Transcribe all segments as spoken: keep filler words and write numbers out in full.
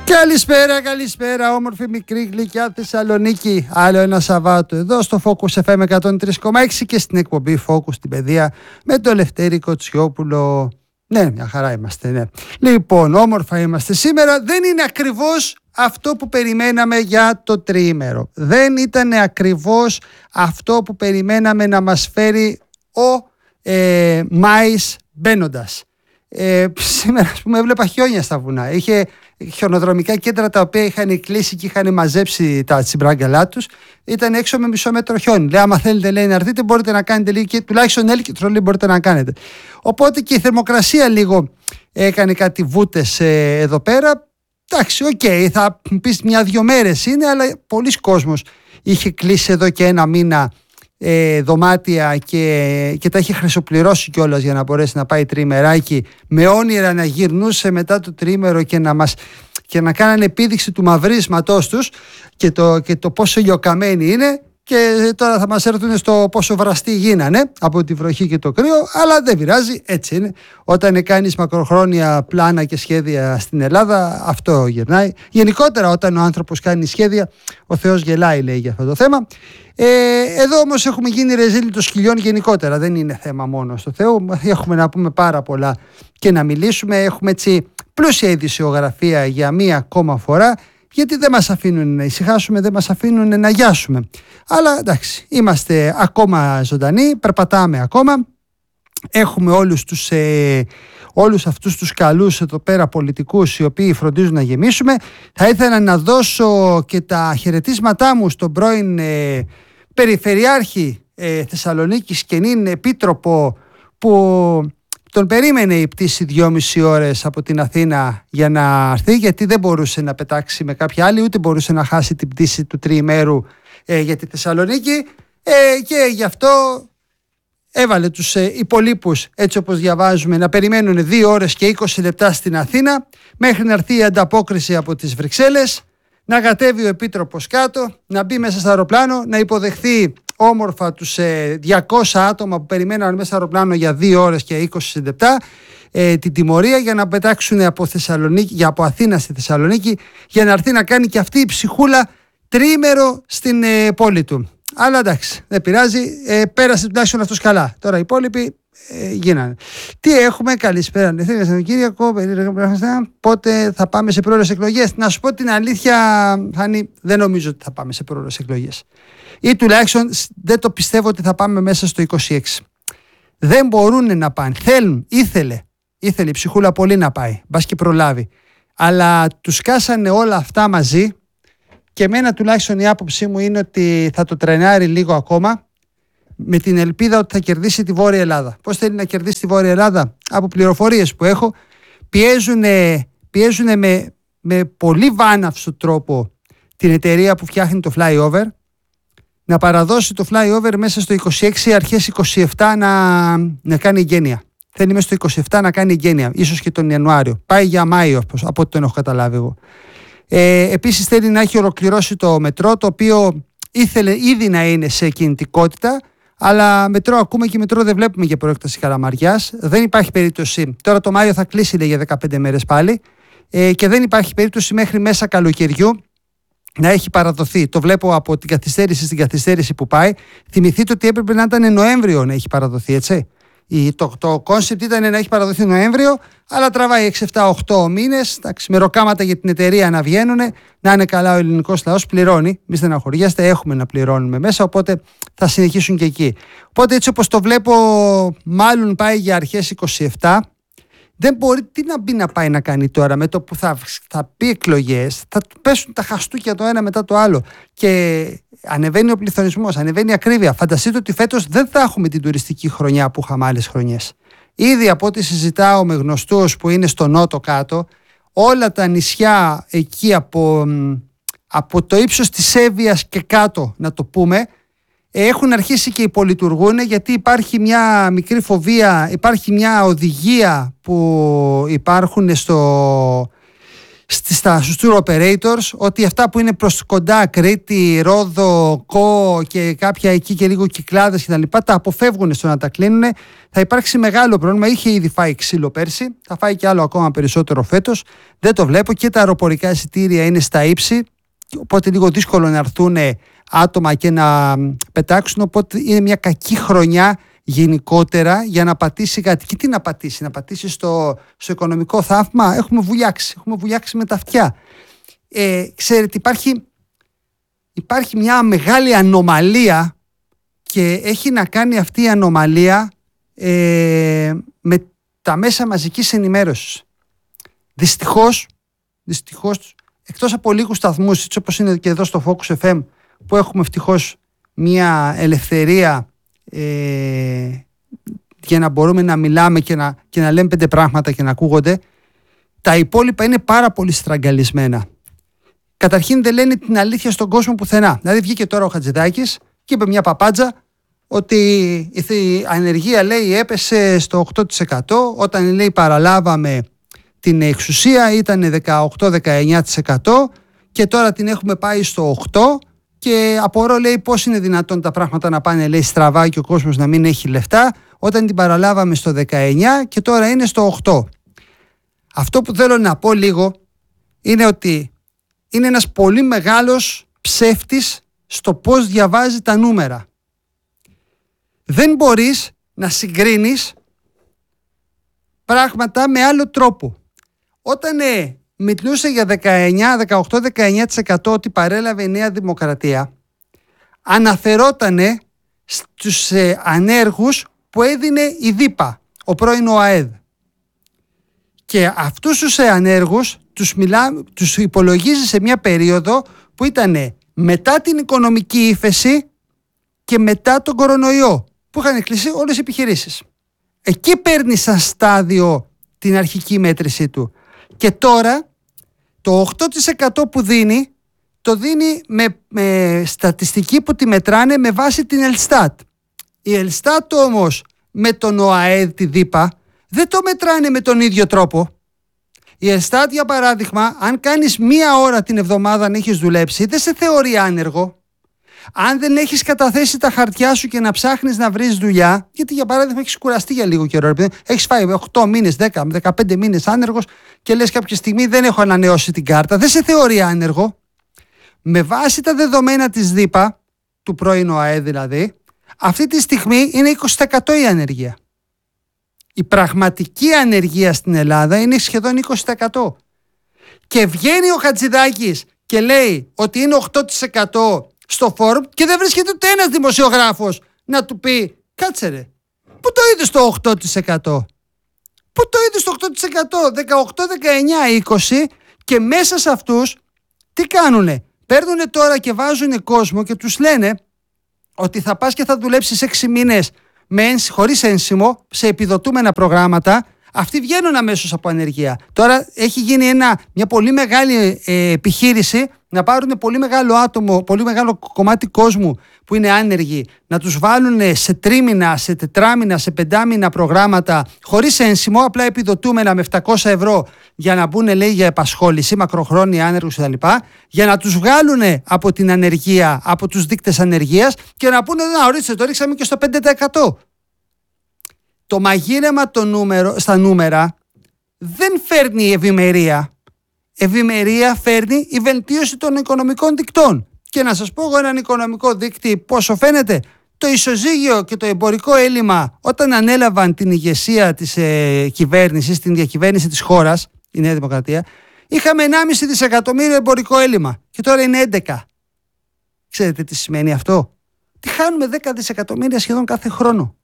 Καλησπέρα, καλησπέρα, όμορφη μικρή γλυκιά Θεσσαλονίκη. Άλλο ένα Σαββάτο εδώ στο Focus εφ εμ εκατόν τρία κόμμα έξι και στην εκπομπή Focus στην Παιδεία με τον Λευτέρη Κοτσιόπουλο. Ναι, μια χαρά είμαστε, ναι. Λοιπόν, όμορφα είμαστε σήμερα. Δεν είναι ακριβώς αυτό που περιμέναμε για το τριήμερο. Δεν ήταν ακριβώς αυτό που περιμέναμε να μας φέρει ο ε, Μάης μπαίνοντας. Ε, σήμερα, ας πούμε, έβλεπα χιόνια στα βουνά. Είχε χιονοδρομικά κέντρα τα οποία είχαν κλείσει και είχαν μαζέψει τα τσιμπράγκαλά τους. Ήταν έξω με μισό μέτρο χιόνι. Λέει, άμα θέλετε, λέει, να έρθετε, μπορείτε να κάνετε λίγο και τουλάχιστον έλκυτρο, λέει, μπορείτε να κάνετε. Οπότε και η θερμοκρασία λίγο έκανε κάτι βούτες ε, εδώ πέρα. Εντάξει, οκ, okay, θα πεις μια-δυο μέρες είναι, αλλά πολλοί κόσμος είχε κλείσει εδώ και ένα μήνα ε, δωμάτια και, και τα είχε χρυσοπληρώσει κιόλας για να μπορέσει να πάει τριημεράκι με όνειρα να γυρνούσε μετά το τριήμερο και να μας και να κάνανε επίδειξη του μαυρίσματός τους και το, και το πόσο λιωκαμένοι είναι. Και τώρα θα μας έρθουν στο πόσο βραστοί γίνανε από τη βροχή και το κρύο, αλλά δεν πειράζει, έτσι είναι. Όταν κάνεις μακροχρόνια πλάνα και σχέδια στην Ελλάδα, αυτό γυρνάει. Γενικότερα, όταν ο άνθρωπος κάνει σχέδια, ο Θεός γελάει, λέει, για αυτό το θέμα. Ε, εδώ όμως έχουμε γίνει ρεζίλι των σκυλιών γενικότερα. Δεν είναι θέμα μόνο στο Θεό. Έχουμε να πούμε πάρα πολλά και να μιλήσουμε. Έχουμε έτσι πλούσια ειδησιογραφία για μία ακόμα φορά. Γιατί δεν μας αφήνουν να ησυχάσουμε, δεν μας αφήνουν να γιάσουμε. Αλλά εντάξει, είμαστε ακόμα ζωντανοί, περπατάμε ακόμα. Έχουμε όλους, τους, ε, όλους αυτούς τους καλούς εδώ πέρα πολιτικούς οι οποίοι φροντίζουν να γεμίσουμε. Θα ήθελα να δώσω και τα χαιρετίσματά μου στον πρώην ε, Περιφερειάρχη ε, Θεσσαλονίκης και νυν επίτροπο που τον περίμενε η πτήση δυόμιση ώρες από την Αθήνα για να έρθει, γιατί δεν μπορούσε να πετάξει με κάποια άλλη, ούτε μπορούσε να χάσει την πτήση του τριημέρου ε, για τη Θεσσαλονίκη ε, και γι' αυτό έβαλε τους ε, υπολείπους, έτσι όπως διαβάζουμε, να περιμένουν δύο ώρες και είκοσι λεπτά στην Αθήνα μέχρι να έρθει η ανταπόκριση από τις Βρυξέλλες, να κατέβει ο Επίτροπος κάτω, να μπει μέσα στο αεροπλάνο, να υποδεχθεί όμορφα τους ε, διακόσια άτομα που περιμέναν μέσα στο αεροπλάνο για δύο ώρες και είκοσι λεπτά ε, την τιμωρία για να πετάξουν από, Θεσσαλονίκη, για από Αθήνα στη Θεσσαλονίκη για να έρθει να κάνει και αυτή η ψυχούλα τριήμερο στην ε, πόλη του. Αλλά εντάξει, δεν πειράζει, ε, πέρασε τουλάχιστον αυτός καλά. Τώρα οι υπόλοιποι ε, γίνανε. Τι έχουμε, καλησπέρα Κυριακό, πότε θα πάμε σε πρόορες εκλογές? Να σου πω την αλήθεια, Χάνη, δεν νομίζω ότι θα πάμε σε πρόορες εκλογές. Ή τουλάχιστον δεν το πιστεύω ότι θα πάμε μέσα στο είκοσι έξι. Δεν μπορούν να πάνε. Θέλουν, ήθελε, ήθελε η ψυχούλα πολύ να πάει, μπας και προλάβει. Αλλά τους κάσανε όλα αυτά μαζί και εμένα τουλάχιστον η άποψή μου είναι ότι θα το τρενάρει λίγο ακόμα με την ελπίδα ότι θα κερδίσει τη Βόρεια Ελλάδα. Πώς θέλει να κερδίσει τη Βόρεια Ελλάδα? Από πληροφορίες που έχω, πιέζουν, πιέζουν με, με πολύ βάναυσο τρόπο την εταιρεία που φτιάχνει το flyover να παραδώσει το flyover μέσα στο είκοσι έξι, αρχές είκοσι επτά να, να κάνει εγγένεια. Θέλει μέσα στο είκοσι επτά να κάνει εγγένεια, ίσως και τον Ιανουάριο. Πάει για Μάιο, από ό,τι τον έχω καταλάβει εγώ. Ε, επίσης θέλει να έχει ολοκληρώσει το μετρό, το οποίο ήθελε ήδη να είναι σε κινητικότητα, αλλά μετρό ακούμε και μετρό δεν βλέπουμε για προέκταση Καλαμαριάς. Δεν υπάρχει περίπτωση. Τώρα το Μάιο θα κλείσει, λέει, για δεκαπέντε μέρες πάλι. Ε, και δεν υπάρχει περίπτωση μέχρι μέσα καλοκαιριού να έχει παραδοθεί. Το βλέπω από την καθυστέρηση στην καθυστέρηση που πάει. Θυμηθείτε ότι έπρεπε να ήταν Νοέμβριο να έχει παραδοθεί, έτσι. Το, το concept ήταν να έχει παραδοθεί Νοέμβριο, αλλά τραβάει έξι, επτά, οκτώ μήνες. Εντάξει, με ροκάματα για την εταιρεία να βγαίνουν. Να είναι καλά, ο ελληνικός λαός πληρώνει. Μη στεναχωριέστε, έχουμε να πληρώνουμε μέσα, οπότε θα συνεχίσουν και εκεί. Οπότε έτσι όπως το βλέπω, μάλλον πάει για αρχές είκοσι επτά. Δεν μπορεί, τι να μπει να πάει να κάνει τώρα με το που θα, θα πει εκλογές, θα πέσουν τα χαστούκια το ένα μετά το άλλο και ανεβαίνει ο πληθωρισμός, ανεβαίνει η ακρίβεια. Φανταστείτε ότι φέτος δεν θα έχουμε την τουριστική χρονιά που είχαμε άλλες χρονιές. Ήδη από ό,τι συζητάω με γνωστούς που είναι στο νότο κάτω, όλα τα νησιά εκεί από, από το ύψος της Εύβοιας και κάτω, να το πούμε, έχουν αρχίσει και υπολειτουργούν, γιατί υπάρχει μια μικρή φοβία, υπάρχει μια οδηγία που υπάρχουν στο, στους tour operators ότι αυτά που είναι προς κοντά, Κρήτη, Ρόδο, Κο και κάποια εκεί και λίγο Κυκλάδες και τα λοιπά, τα αποφεύγουν στο να τα κλείνουν. Θα υπάρξει μεγάλο πρόβλημα. Είχε ήδη φάει ξύλο πέρσι, θα φάει και άλλο ακόμα περισσότερο φέτος. Δεν το βλέπω και τα αεροπορικά εισιτήρια είναι στα ύψη, οπότε λίγο δύσκολο να έρθουν άτομα και να πετάξουν, οπότε είναι μια κακή χρονιά γενικότερα για να πατήσει κάτι. Και τι να πατήσει, να πατήσει στο, στο οικονομικό θαύμα. Έχουμε βουλιάξει, έχουμε βουλιάξει με τα αυτιά. Ε, ξέρετε, υπάρχει, υπάρχει μια μεγάλη ανομαλία και έχει να κάνει αυτή η ανομαλία ε, με τα μέσα μαζικής ενημέρωσης. Δυστυχώς, δυστυχώς, εκτός από λίγους σταθμούς, έτσι όπως είναι και εδώ στο Focus εφ εμ, που έχουμε ευτυχώς μια ελευθερία Ε, για να μπορούμε να μιλάμε και να, και να λέμε πέντε πράγματα και να ακούγονται, τα υπόλοιπα είναι πάρα πολύ στραγγαλισμένα. Καταρχήν δεν λένε την αλήθεια στον κόσμο πουθενά. Δηλαδή βγήκε τώρα ο Χατζηδάκης και είπε μια παπάντζα ότι η ανεργία, λέει, έπεσε στο οκτώ τοις εκατό, όταν, λέει, παραλάβαμε την εξουσία ήταν δεκαοκτώ με δεκαεννιά τοις εκατό και τώρα την έχουμε πάει στο οκτώ τοις εκατό. Και απορώ, λέει, πώς είναι δυνατόν τα πράγματα να πάνε, λέει, στραβά και ο κόσμος να μην έχει λεφτά όταν την παραλάβαμε στο δεκαεννιά και τώρα είναι στο οκτώ. Αυτό που θέλω να πω λίγο είναι ότι είναι ένας πολύ μεγάλος ψεύτης στο πώς διαβάζει τα νούμερα. Δεν μπορείς να συγκρίνεις πράγματα με άλλο τρόπο. Όταν ε, μιλούσε για δεκαεννιά, δεκαοκτώ με δεκαεννιά τοις εκατό ότι παρέλαβε η Νέα Δημοκρατία, αναφερότανε στους ε, ανέργους που έδινε η ΔΥΠΑ, ο πρώην ΟΑΕΔ. Και αυτούς τους ε, ανέργους τους, μιλά, τους υπολογίζει σε μια περίοδο που ήταν μετά την οικονομική ύφεση και μετά τον κορονοϊό, που είχαν κλείσει όλες οι επιχειρήσεις. Εκεί παίρνει σαν στάδιο την αρχική μέτρησή του. Και τώρα το οκτώ τοις εκατό που δίνει, το δίνει με, με στατιστική που τη μετράνε με βάση την Ελστάτ. Η Ελστάτ όμως με τον ΟΑΕΔ, τη ΔΥΠΑ, δεν το μετράνε με τον ίδιο τρόπο. Η Ελστάτ, για παράδειγμα, αν κάνεις μία ώρα την εβδομάδα να έχεις δουλέψει, δεν σε θεωρεί άνεργο. Αν δεν έχεις καταθέσει τα χαρτιά σου και να ψάχνεις να βρεις δουλειά, γιατί για παράδειγμα έχεις κουραστεί για λίγο καιρό, έχεις φάει οκτώ μήνες, δέκα με δεκαπέντε μήνες άνεργος και λες κάποια στιγμή δεν έχω ανανεώσει την κάρτα, δεν σε θεωρεί άνεργο. Με βάση τα δεδομένα της ΔΥΠΑ, του πρώην ΟΑΕΔ δηλαδή, αυτή τη στιγμή είναι είκοσι τοις εκατό η ανεργία. Η πραγματική ανεργία στην Ελλάδα είναι σχεδόν είκοσι τοις εκατό. Και βγαίνει ο Χατζηδάκης και λέει ότι είναι οκτώ τοις εκατό στο φόρουμ και δεν βρίσκεται ούτε ένας δημοσιογράφος να του πει κάτσε ρε, πού το είδες το οκτώ τοις εκατό, πού το είδες το οκτώ τοις εκατό, δεκαοκτώ, δεκαεννιά, είκοσι, και μέσα σε αυτούς τι κάνουνε, παίρνουνε τώρα και βάζουνε κόσμο και τους λένε ότι θα πας και θα δουλέψεις έξι μήνες με, χωρίς ένσημο σε επιδοτούμενα προγράμματα. Αυτοί βγαίνουν αμέσως από ανεργία. Τώρα έχει γίνει ένα, μια πολύ μεγάλη ε, επιχείρηση να πάρουν πολύ μεγάλο άτομο, πολύ μεγάλο κομμάτι κόσμου που είναι άνεργοι, να τους βάλουν σε τρίμηνα, σε τετράμηνα, σε πεντάμηνα προγράμματα χωρίς ένσημο, απλά επιδοτούμενα με επτακόσια ευρώ για να μπουν, λέει, για επασχόληση, μακροχρόνια άνεργους κτλ. Για να τους βγάλουν από την ανεργία, από τους δείκτες ανεργίας και να πούνε να ορίστε, το ρίξαμε και στο πέντε τοις εκατό. Το μαγείρεμα το νούμερο, στα νούμερα δεν φέρνει ευημερία. Ευημερία φέρνει η βελτίωση των οικονομικών δικτών. Και να σας πω εγώ έναν οικονομικό δείκτη πόσο φαίνεται. Το ισοζύγιο και το εμπορικό έλλειμμα όταν ανέλαβαν την ηγεσία της ε, κυβέρνησης, την διακυβέρνηση της χώρας, η Νέα Δημοκρατία, είχαμε ενάμιση δισεκατομμύριο εμπορικό έλλειμμα και τώρα είναι έντεκα. Ξέρετε τι σημαίνει αυτό? Τι χάνουμε δέκα δισεκατομμύρια σχεδόν κάθε χρόνο.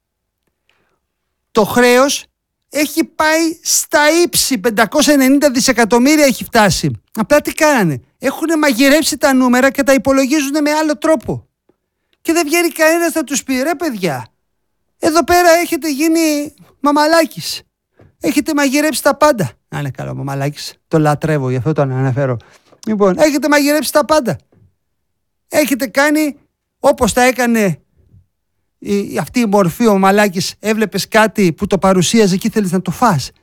Το χρέος έχει πάει στα ύψη, πεντακόσια ενενήντα δισεκατομμύρια έχει φτάσει. Απλά τι κάνανε? Έχουν μαγειρέψει τα νούμερα και τα υπολογίζουν με άλλο τρόπο. Και δεν βγαίνει κανένας να τους πει ρε παιδιά, εδώ πέρα έχετε γίνει μαμαλάκης. Έχετε μαγειρέψει τα πάντα. Να είναι καλό μαμαλάκης, το λατρεύω, γι' αυτό το αναφέρω. Λοιπόν, έχετε μαγειρέψει τα πάντα. Έχετε κάνει όπως τα έκανε η, αυτή η μορφή, ο μαλάκης, έβλεπες κάτι που το παρουσίαζε και ήθελες να το φας.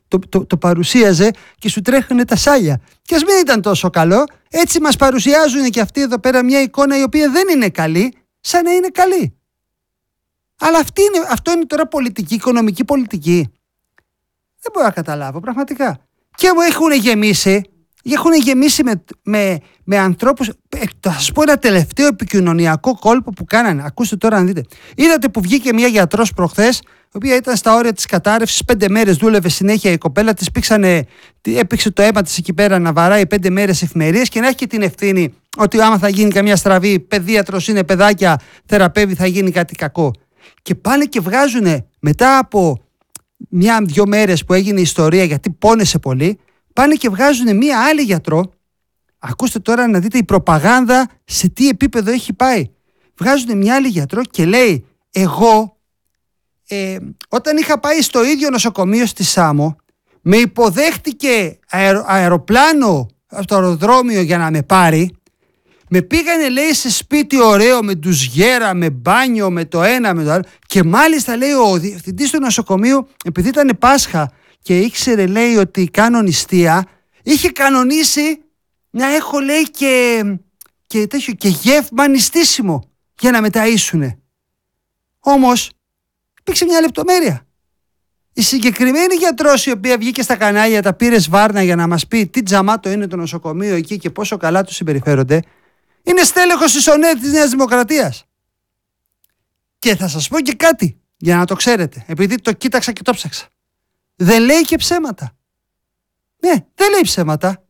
το, το, το παρουσίαζε και σου τρέχανε τα σάλια. Και ας μην ήταν τόσο καλό, έτσι μας παρουσιάζουν και αυτοί εδώ πέρα μια εικόνα η οποία δεν είναι καλή, σαν να είναι καλή. Αλλά αυτή είναι, αυτό είναι τώρα πολιτική, οικονομική πολιτική. Δεν μπορώ να καταλάβω πραγματικά. Και μου έχουν γεμίσει, έχουν γεμίσει με, με, με ανθρώπους. Θα σας πω ένα τελευταίο επικοινωνιακό κόλπο που κάνανε. Ακούστε τώρα να δείτε. Είδατε που βγήκε μια γιατρός προχθές, η οποία ήταν στα όρια της κατάρρευσης. Πέντε μέρες δούλευε συνέχεια η κοπέλα της. Πήξανε, έπαιξε το αίμα της εκεί πέρα να βαράει πέντε μέρες εφημερίες και να έχει και την ευθύνη ότι άμα θα γίνει καμιά στραβή, παιδίατρος είναι, παιδάκια, θεραπεύει, θα γίνει κάτι κακό. Και πάνε και βγάζουν μετά από μια-δυο μέρες που έγινε η ιστορία, γιατί πόνεσε πολύ, πάνε και βγάζουν μία άλλη γιατρό. Ακούστε τώρα να δείτε η προπαγάνδα σε τι επίπεδο έχει πάει. Βγάζουν μια άλλη γιατρό και λέει, εγώ ε, όταν είχα πάει στο ίδιο νοσοκομείο στη Σάμο, με υποδέχτηκε αερο, αεροπλάνο από το αεροδρόμιο για να με πάρει. Με πήγανε, λέει, σε σπίτι ωραίο, με ντουζιέρα, με μπάνιο, με το ένα, με το άλλο. Και μάλιστα, λέει, ο διευθυντής του νοσοκομείου, επειδή ήταν Πάσχα και ήξερε, λέει, ότι κάνω νηστεία, είχε κανονίσει να έχω, λέει, και, και, τέτοιο, και γεύμα νηστίσιμο για να με ταΐσουνε. Όμως, υπήρξε μια λεπτομέρεια. Η συγκεκριμένη γιατρός, η οποία βγήκε στα κανάλια, τα πήρε σβάρνα για να μας πει τι τζαμάτο είναι το νοσοκομείο εκεί και πόσο καλά τους συμπεριφέρονται, είναι στέλεχος της ΟΝΕ της Νέας Δημοκρατίας. Και θα σας πω και κάτι, για να το ξέρετε, επειδή το κοίταξα και το ψάξα. Δεν λέει και ψέματα. Ναι, δεν λέει ψέματα.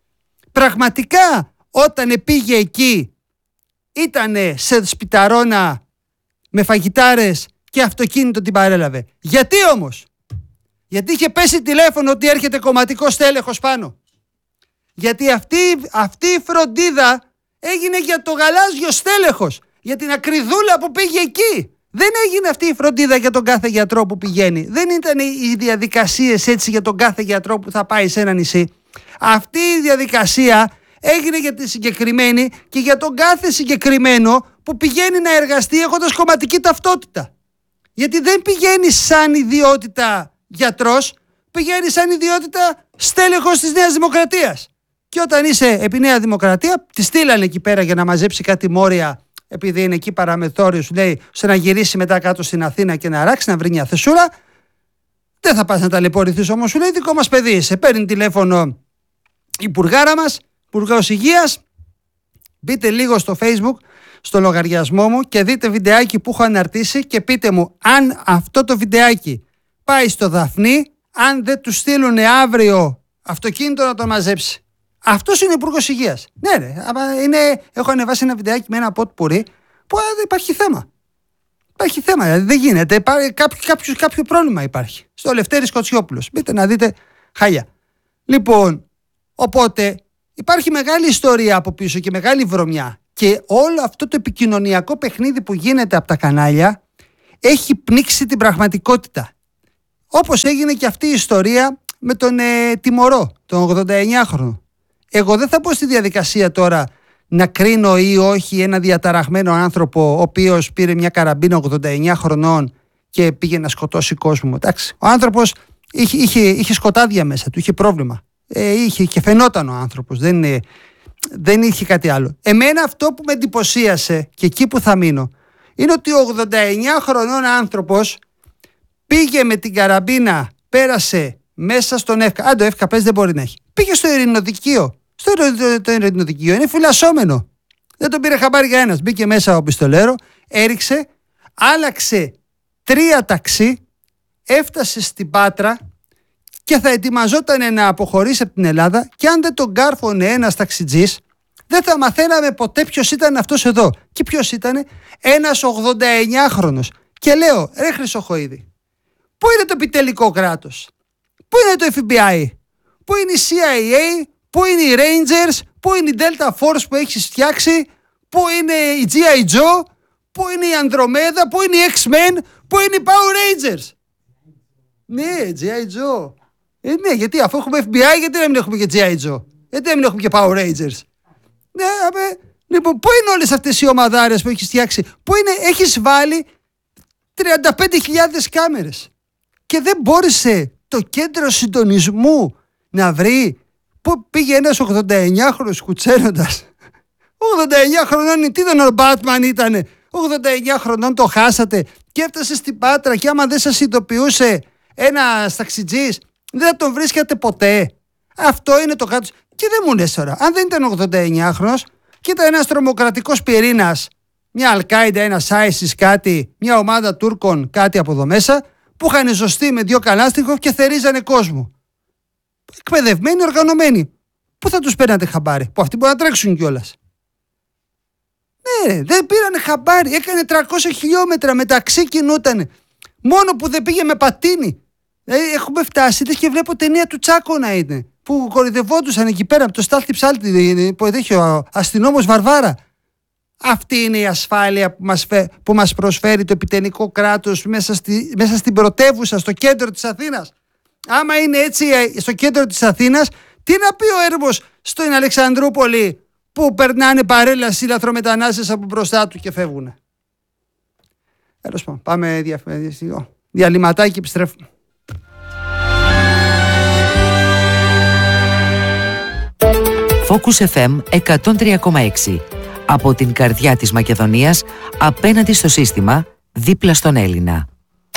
Πραγματικά, όταν πήγε εκεί, ήτανε σε σπιταρόνα με φαγητάρες και αυτοκίνητο την παρέλαβε. Γιατί όμως? Γιατί είχε πέσει τηλέφωνο ότι έρχεται κομματικό στέλεχος πάνω. Γιατί αυτή, αυτή η φροντίδα έγινε για το γαλάζιο στέλεχος, για την ακριδούλα που πήγε εκεί. Δεν έγινε αυτή η φροντίδα για τον κάθε γιατρό που πηγαίνει. Δεν ήταν οι διαδικασίες έτσι για τον κάθε γιατρό που θα πάει σε ένα νησί. Αυτή η διαδικασία έγινε για τη συγκεκριμένη και για τον κάθε συγκεκριμένο που πηγαίνει να εργαστεί έχοντας κομματική ταυτότητα. Γιατί δεν πηγαίνει σαν ιδιότητα γιατρός, πηγαίνει σαν ιδιότητα στέλεχος της Νέας Δημοκρατίας. Και όταν είσαι επί Νέα Δημοκρατία, τη στείλανε εκεί πέρα για να μαζέψει κάτι μόρια, επειδή είναι εκεί παραμεθόριο, σου λέει, ώστε να γυρίσει μετά κάτω στην Αθήνα και να αράξει, να βρει μια θεσούρα. Δεν θα πας να ταλαιπωρηθείς όμως, σου λέει, δικό μας παιδί. Σε παίρνει τηλέφωνο η υπουργάρα μας, υπουργός υγείας. Μπείτε λίγο στο Facebook, στο λογαριασμό μου και δείτε βιντεάκι που έχω αναρτήσει και πείτε μου αν αυτό το βιντεάκι πάει στο Δαφνί, αν δεν του στείλουν αύριο αυτοκίνητο να τον μαζέψει. Αυτός είναι ο υπουργός υγείας. Ναι, ναι, είναι, έχω ανεβάσει ένα βιντεάκι με ένα ποτ-πουρί που δεν υπάρχει θέμα. Υπάρχει θέμα, δηλαδή δεν γίνεται. Υπάρχει, κάποιο, κάποιο, κάποιο πρόβλημα υπάρχει. Στο Λευτέρης Κοτσιόπουλος. Μπείτε να δείτε χάλια. Λοιπόν, οπότε υπάρχει μεγάλη ιστορία από πίσω και μεγάλη βρωμιά. Και όλο αυτό το επικοινωνιακό παιχνίδι που γίνεται από τα κανάλια έχει πνίξει την πραγματικότητα. Όπως έγινε και αυτή η ιστορία με τον ε, τιμωρό, τον ογδονταεννιάχρονο. Εγώ δεν θα πω στη διαδικασία τώρα να κρίνω ή όχι ένα διαταραγμένο άνθρωπο ο οποίος πήρε μια καραμπίνα ογδονταεννιά χρονών και πήγε να σκοτώσει κόσμο. Εντάξει, ο άνθρωπος είχε, είχε, είχε σκοτάδια μέσα του, είχε πρόβλημα. Ε, είχε και φαινόταν ο άνθρωπος, δεν, ε, δεν είχε κάτι άλλο. Εμένα αυτό που με εντυπωσίασε και εκεί που θα μείνω είναι ότι ο ογδονταεννιά χρονών άνθρωπος πήγε με την καραμπίνα, πέρασε μέσα στον ΕΦΚΑ. Αν το ΕΦΚΑ πες δεν μπορεί να έχει. Πήγε στο ειρηνοδικείο. Στο ειρηνοδικείο είναι φυλασσόμενο. Δεν τον πήρε χαμπάρι κανένας. Μπήκε μέσα ο πιστολέρο, έριξε, άλλαξε τρία ταξί, έφτασε στην Πάτρα και θα ετοιμαζόταν να αποχωρήσει από την Ελλάδα και αν δεν τον κάρφωνε ένας ταξιτζής, δεν θα μαθαίναμε ποτέ ποιος ήταν αυτός εδώ. Και ποιος ήτανε? Ένας ογδονταεννιάχρονος. Και λέω, ρε Χρυσοχοΐδη, πού είναι το επιτελικό κράτος? Πού είναι το εφ μπι άι? Πού είναι η σι άι έι? Πού είναι οι Rangers? Πού είναι η Delta Force που έχεις φτιάξει? Πού είναι η τζι άι Joe? Πού είναι η Ανδρομέδα? Πού είναι οι X-Men? Πού είναι οι Power Rangers? Ναι, τζι άι Joe. Ε, ναι, γιατί αφού έχουμε εφ μπι άι, γιατί να μην έχουμε και τζι άι Joe? Γιατί να μην έχουμε και Power Rangers? Ναι, απε, λοιπόν, πού είναι όλες αυτές οι ομαδάρες που έχεις φτιάξει? Πού είναι? Έχεις βάλει τριάντα πέντε χιλιάδες κάμερες και δεν μπόρεσε το κέντρο συντονισμού να βρει που πήγε ένας ογδονταεννιάχρονος κουτσένοντας. ογδόντα εννιά χρονών, τι ήταν ο Μπάτμαν ήτανε. ογδόντα εννιά χρονών το χάσατε και έφτασε στην Πάτρα και άμα δεν σας ειδοποιούσε ένας ταξιτζής δεν θα τον βρίσκατε ποτέ. Αυτό είναι το κάτω. Και δεν μου λες τώρα, αν δεν ήταν ογδόντα εννιά χρονος και ήταν ένας τρομοκρατικός πυρήνας, μια Αλκάιντα, ένα Άισις κάτι, μια ομάδα Τούρκων κάτι από εδώ μέσα, που είχαν ζωστεί με δυο καλάστιχο και θερίζανε κόσμο. Εκπαιδευμένοι, οργανωμένοι. Πού θα τους παίρνατε χαμπάρι, που αυτοί μπορούν να τρέξουν κιόλας. Ναι, δεν πήρανε χαμπάρι. Έκανε τριακόσια χιλιόμετρα μεταξύ, κινούτανε. Μόνο που δεν πήγε με πατίνι. Ε, έχουμε φτάσει, λες και βλέπω ταινία του Τσάκο να είναι. Που κορυδευόντουσαν εκεί πέρα από το στάλτη ψάλτη, που έχει ο αστυνόμος Βαρβάρα. Αυτή είναι η ασφάλεια που μας, φε, που μας προσφέρει το επιτενικό κράτος μέσα, στη, μέσα στην πρωτεύουσα, στο κέντρο της Αθήνας. Άμα είναι έτσι στο κέντρο της Αθήνας, τι να πει ο Έρμος στην Αλεξανδρούπολη, που περνάνε παρέλαση λαθρομετανάστες από μπροστά του και φεύγουν. Τέλος πάντων, πάμε δια, δια, διαλυματάκι και επιστρέφουμε. Focus εφ εμ εκατόν τρία κόμμα έξι. Από την καρδιά της Μακεδονίας, απέναντι στο σύστημα, δίπλα στον Έλληνα.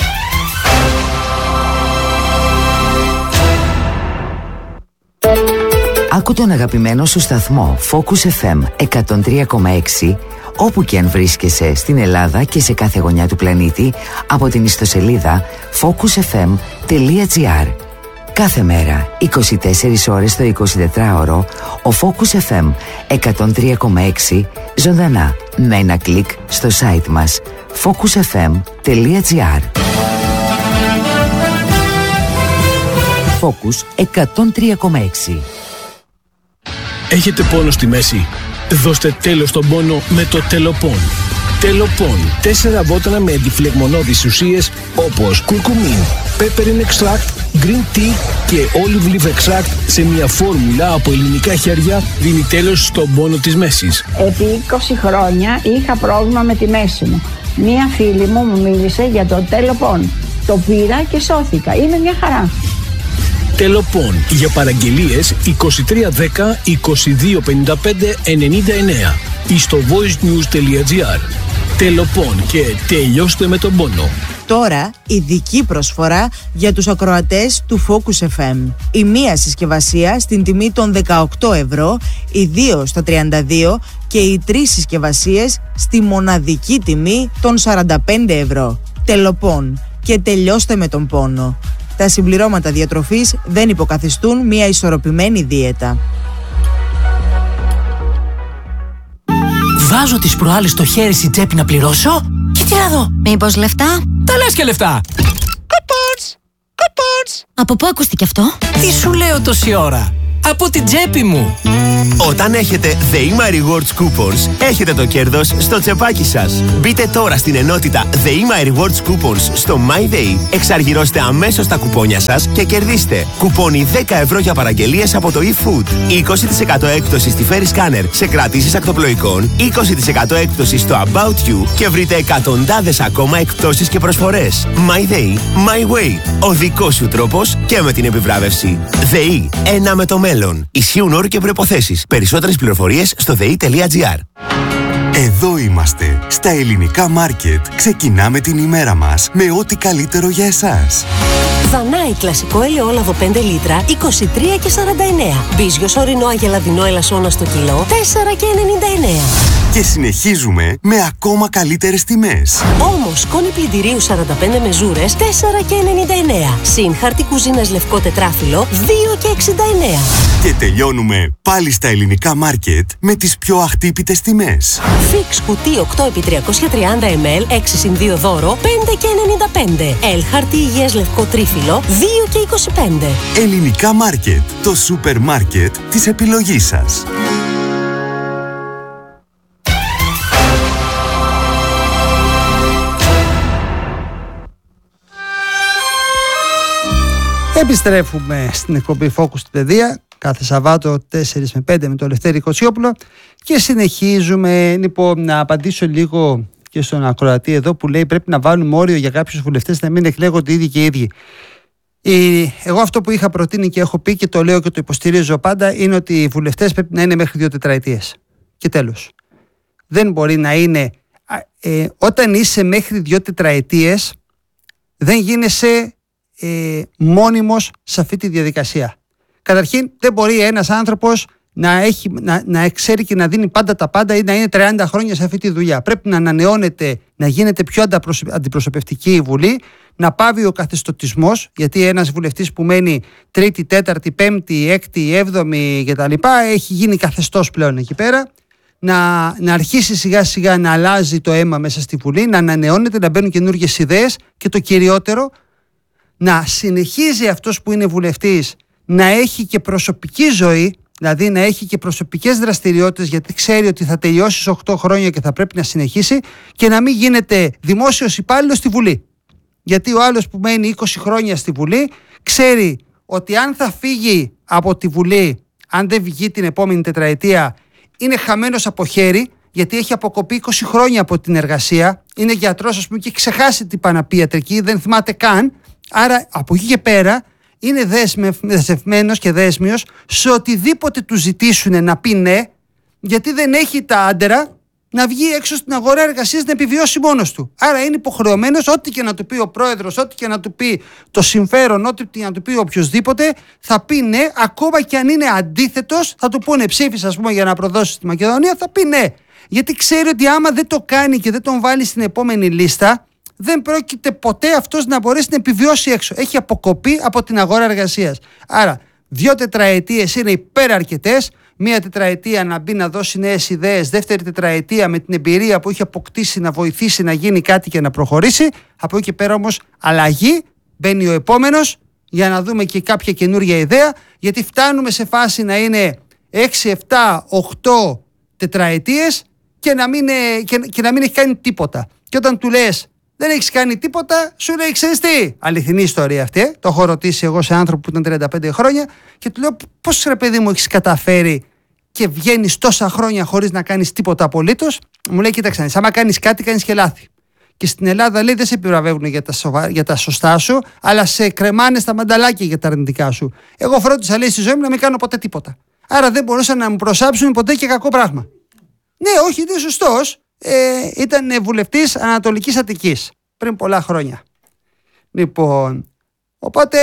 Άκου τον αγαπημένο σου σταθμό Focus εφ εμ εκατόν τρία κόμμα έξι όπου και αν βρίσκεσαι στην Ελλάδα και σε κάθε γωνιά του πλανήτη από την ιστοσελίδα focus f m τελεία gr. Κάθε μέρα, είκοσι τέσσερις ώρες το εικοσιτετράωρο, ο Focus εφ εμ εκατόν τρία κόμμα έξι ζωντανά με ένα κλικ στο site μας focus f m τελεία gr. Focus εκατόν τρία κόμμα έξι. Έχετε πόνο στη μέση? Δώστε τέλος στον πόνο με το Τελοπών. Τελοπών. Τέσσερα βότανα με αντιφλεγμονώδεις ουσίες όπως κουρκουμίν, peppermint extract, green tea και olive leaf extract σε μια φόρμουλα από ελληνικά χέρια δίνει τέλος στον πόνο της μέσης. Επί είκοσι χρόνια είχα πρόβλημα με τη μέση μου. Μία φίλη μου μου μίλησε για το Τελοπών. Το πήρα και σώθηκα. Είναι μια χαρά. Τελοπών. Για παραγγελίες είκοσι τρία δέκα είκοσι δύο πενήντα πέντε ενενήντα εννέα ή στο voicenews τελεία gr. Τελοπών και τελειώστε με τον πόνο. Τώρα ειδική προσφορά για τους ακροατές του Focus εφ εμ. Η μία συσκευασία στην τιμή των δεκαοκτώ ευρώ, οι δύο στα τριάντα δύο και οι τρεις συσκευασίες στη μοναδική τιμή των σαράντα πέντε ευρώ. Τελοπών και τελειώστε με τον πόνο. Τα συμπληρώματα διατροφής δεν υποκαθιστούν μια ισορροπημένη δίαιτα. Βάζω τις προάλλες το χέρι στην τσέπη να πληρώσω και τι να δω. Μήπως λεφτά? Τα λες και λεφτά. Κουπόνς! Κουπόνς! Από πού ακούστηκε αυτό? Τι σου λέω τόση ώρα? Από την τσέπη μου. Όταν έχετε The E-My Rewards Coupons, έχετε το κέρδος στο τσεπάκι σας. Μπείτε τώρα στην ενότητα The E-My Rewards Coupons στο MyDay, εξαργυρώστε αμέσως τα κουπόνια σας και κερδίστε κουπόνι δέκα ευρώ για παραγγελίες από το eFood, είκοσι τοις εκατό έκπτωση στη Ferry Scanner σε κρατήσεις ακτοπλοϊκών, είκοσι τοις εκατό έκπτωση στο About You και βρείτε εκατοντάδες ακόμα εκπτώσεις και προσφορές. MyDay, My Way. Ο δικός σου τρόπος και με την επιβράβευση. ΔΕΗ, ένα με το μέλλον. Ισχύουν όροι και προϋποθέσεις. Περισσότερες πληροφορίες στο δε ι τελεία τζι άρ. Εδώ είμαστε. Στα ελληνικά μάρκετ ξεκινάμε την ημέρα μας με ό,τι καλύτερο για εσάς. Δανάη κλασικό ελαιόλαδο πέντε λίτρα είκοσι τρία και σαράντα εννέα. Μπίζιος ορεινό αγελαδινό ελασσόνα στο κιλό τέσσερα και ενενήντα εννέα. Και συνεχίζουμε με ακόμα καλύτερες τιμές. Όμως σκόνη πλυντηρίου σαράντα πέντε μεζούρες τέσσερα και ενενήντα εννέα. Συν χαρτί κουζίνας λευκό τετράφυλλο δύο και εξήντα εννέα. Και τελειώνουμε πάλι στα ελληνικά μάρκετ με τις πιο αχτύπητες τιμές. Φίξ κουτί οκτώ επί τριακόσια τριάντα μιλιλίτρα έξι συν δύο δώρο πέντε και ενενήντα πέντε. Ελ χαρτί υγείας λευκό τρίφυλλο δύο και είκοσι πέντε. Ελληνικά μάρκετ, το σούπερ μάρκετ της επιλογής σας. Επιστρέφουμε στην εκπομπή Focus στην Παιδεία κάθε Σαββάτο τέσσερα με πέντε με το Λευτέρη Κοτσιόπουλο και συνεχίζουμε. Λοιπόν, να απαντήσω λίγο και στον ακροατή εδώ που λέει πρέπει να βάλουμε όριο για κάποιους βουλευτές να μην εκλέγονται οι ίδιοι και οι ίδιοι. Εγώ αυτό που είχα προτείνει και έχω πει και το λέω και το υποστηρίζω πάντα είναι ότι οι βουλευτές πρέπει να είναι μέχρι δύο τετραετίες. Και τέλος. Δεν μπορεί να είναι. Ε, όταν είσαι μέχρι δύο τετραετίες, δεν γίνεσαι ε, μόνιμος σε αυτή τη διαδικασία. Καταρχήν, δεν μπορεί ένας άνθρωπος να, έχει, να, να ξέρει και να δίνει πάντα τα πάντα ή να είναι τριάντα χρόνια σε αυτή τη δουλειά. Πρέπει να ανανεώνεται, να γίνεται πιο αντιπροσωπευτική η Βουλή, να πάβει ο καθεστωτισμός, γιατί ένας βουλευτής που μένει τρίτη, τέταρτη, πέμπτη, έκτη, έβδομη κτλ. Έχει γίνει καθεστώς πλέον εκεί πέρα. Να, να αρχίσει σιγά σιγά να αλλάζει το αίμα μέσα στη Βουλή, να ανανεώνεται, να μπαίνουν καινούργιες ιδέες και το κυριότερο, να συνεχίζει αυτός που είναι βουλευτής να έχει και προσωπική ζωή, δηλαδή να έχει και προσωπικές δραστηριότητες, γιατί ξέρει ότι θα τελειώσει στις οκτώ χρόνια και θα πρέπει να συνεχίσει, και να μην γίνεται δημόσιος υπάλληλος στη Βουλή. Γιατί ο άλλος που μένει είκοσι χρόνια στη Βουλή ξέρει ότι αν θα φύγει από τη Βουλή, αν δεν βγει την επόμενη τετραετία, είναι χαμένος από χέρι, γιατί έχει αποκοπεί είκοσι χρόνια από την εργασία. Είναι γιατρός, ας πούμε, και έχει ξεχάσει την παναπιατρική, δεν θυμάται καν. Άρα από εκεί και πέρα είναι δεσμευμένος και δέσμιος σε οτιδήποτε του ζητήσουν να πει ναι, γιατί δεν έχει τα άντερα να βγει έξω στην αγορά εργασίας να επιβιώσει μόνος του. Άρα είναι υποχρεωμένος, ό,τι και να του πει ο πρόεδρος, ό,τι και να του πει το συμφέρον, ό,τι και να του πει οποιοδήποτε, θα πει ναι, ακόμα και αν είναι αντίθετος, θα του πούνε ψήφισε, ας πούμε, για να προδώσει στη Μακεδονία, θα πει ναι. Γιατί ξέρει ότι άμα δεν το κάνει και δεν τον βάλει στην επόμενη λίστα, δεν πρόκειται ποτέ αυτός να μπορέσει να επιβιώσει έξω. Έχει αποκοπεί από την αγορά εργασίας. Άρα, δύο τετραετίες είναι υπεραρκετές. Μία τετραετία να μπει να δώσει νέες ιδέες, δεύτερη τετραετία με την εμπειρία που έχει αποκτήσει να βοηθήσει να γίνει κάτι και να προχωρήσει. Από εκεί και πέρα όμως αλλαγή, μπαίνει ο επόμενος για να δούμε και κάποια καινούργια ιδέα, γιατί φτάνουμε σε φάση να είναι έξι, επτά, οκτώ τετραετίες και να μην, και, και να μην έχει κάνει τίποτα. Και όταν του λες δεν έχεις κάνει τίποτα, σου λέει ξέρεις τι. Αληθινή ιστορία αυτή. Ε? Το έχω ρωτήσει εγώ σε άνθρωπο που ήταν τριάντα πέντε χρόνια και του λέω πώς ρε παιδί μου έχεις καταφέρει και βγαίνεις τόσα χρόνια χωρίς να κάνεις τίποτα απολύτως. Μου λέει κοίταξε, άμα κάνεις κάτι κάνεις και λάθη. Και στην Ελλάδα λέει δεν σε επιβραβεύουν για τα, σοβα... για τα σωστά σου, αλλά σε κρεμάνε στα μανταλάκια για τα αρνητικά σου. Εγώ φρόντισα λέει στη ζωή μου να μην κάνω ποτέ τίποτα. Άρα δεν μπορούσαν να μου προσάψουν ποτέ και κακό πράγμα. Ναι, όχι, είναι σωστός. Ε, ήταν βουλευτής Ανατολικής Αττικής πριν πολλά χρόνια. Λοιπόν, οπότε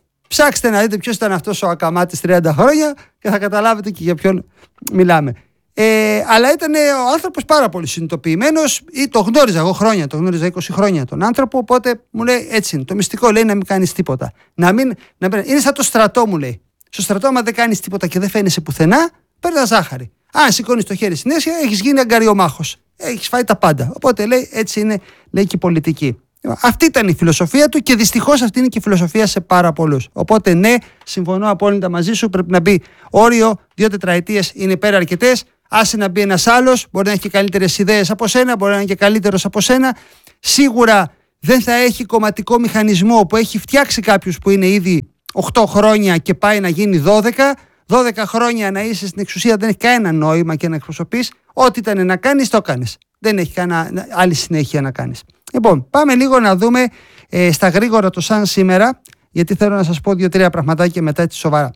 ψάξτε να δείτε ποιος ήταν αυτός ο ακαμάτης τριάντα χρόνια και θα καταλάβετε και για ποιον μιλάμε. Ε, αλλά ήταν ο άνθρωπος πάρα πολύ συνειδητοποιημένος, ή το γνώριζα εγώ χρόνια, το γνώριζα είκοσι χρόνια τον άνθρωπο, οπότε μου λέει έτσι είναι. Το μυστικό λέει να μην κάνεις τίποτα. Να μην, να μην, είναι σαν το στρατό μου λέει. Στο στρατό, άμα δεν κάνεις τίποτα και δεν φαίνεσαι πουθενά, παίρνει ζάχαρη. Αν σηκώνεις το χέρι στην αίσια, έχεις γίνει αγκαριομάχος. Έχεις φάει τα πάντα. Οπότε λέει έτσι είναι, λέει και η πολιτική. Αυτή ήταν η φιλοσοφία του και δυστυχώς αυτή είναι και η φιλοσοφία σε πάρα πολλούς. Οπότε ναι, συμφωνώ απόλυτα μαζί σου. Πρέπει να μπει όριο, δύο τετραετίες είναι πέρα αρκετές. Άσε να μπει ένας άλλος, μπορεί να έχει και καλύτερες ιδέες από σένα, μπορεί να είναι και καλύτερος από σένα. Σίγουρα δεν θα έχει κομματικό μηχανισμό που έχει φτιάξει κάποιος που είναι ήδη οκτώ χρόνια και πάει να γίνει δώδεκα. δώδεκα χρόνια να είσαι στην εξουσία δεν έχει κανένα νόημα και να εκπροσωπείς. Ό,τι ήταν να κάνεις, το κάνεις. Δεν έχει κανένα άλλη συνέχεια να κάνεις. Λοιπόν, πάμε λίγο να δούμε ε, στα γρήγορα το σαν σήμερα, γιατί θέλω να σας πω δύο-τρία πραγματάκια μετά έτσι σοβαρά.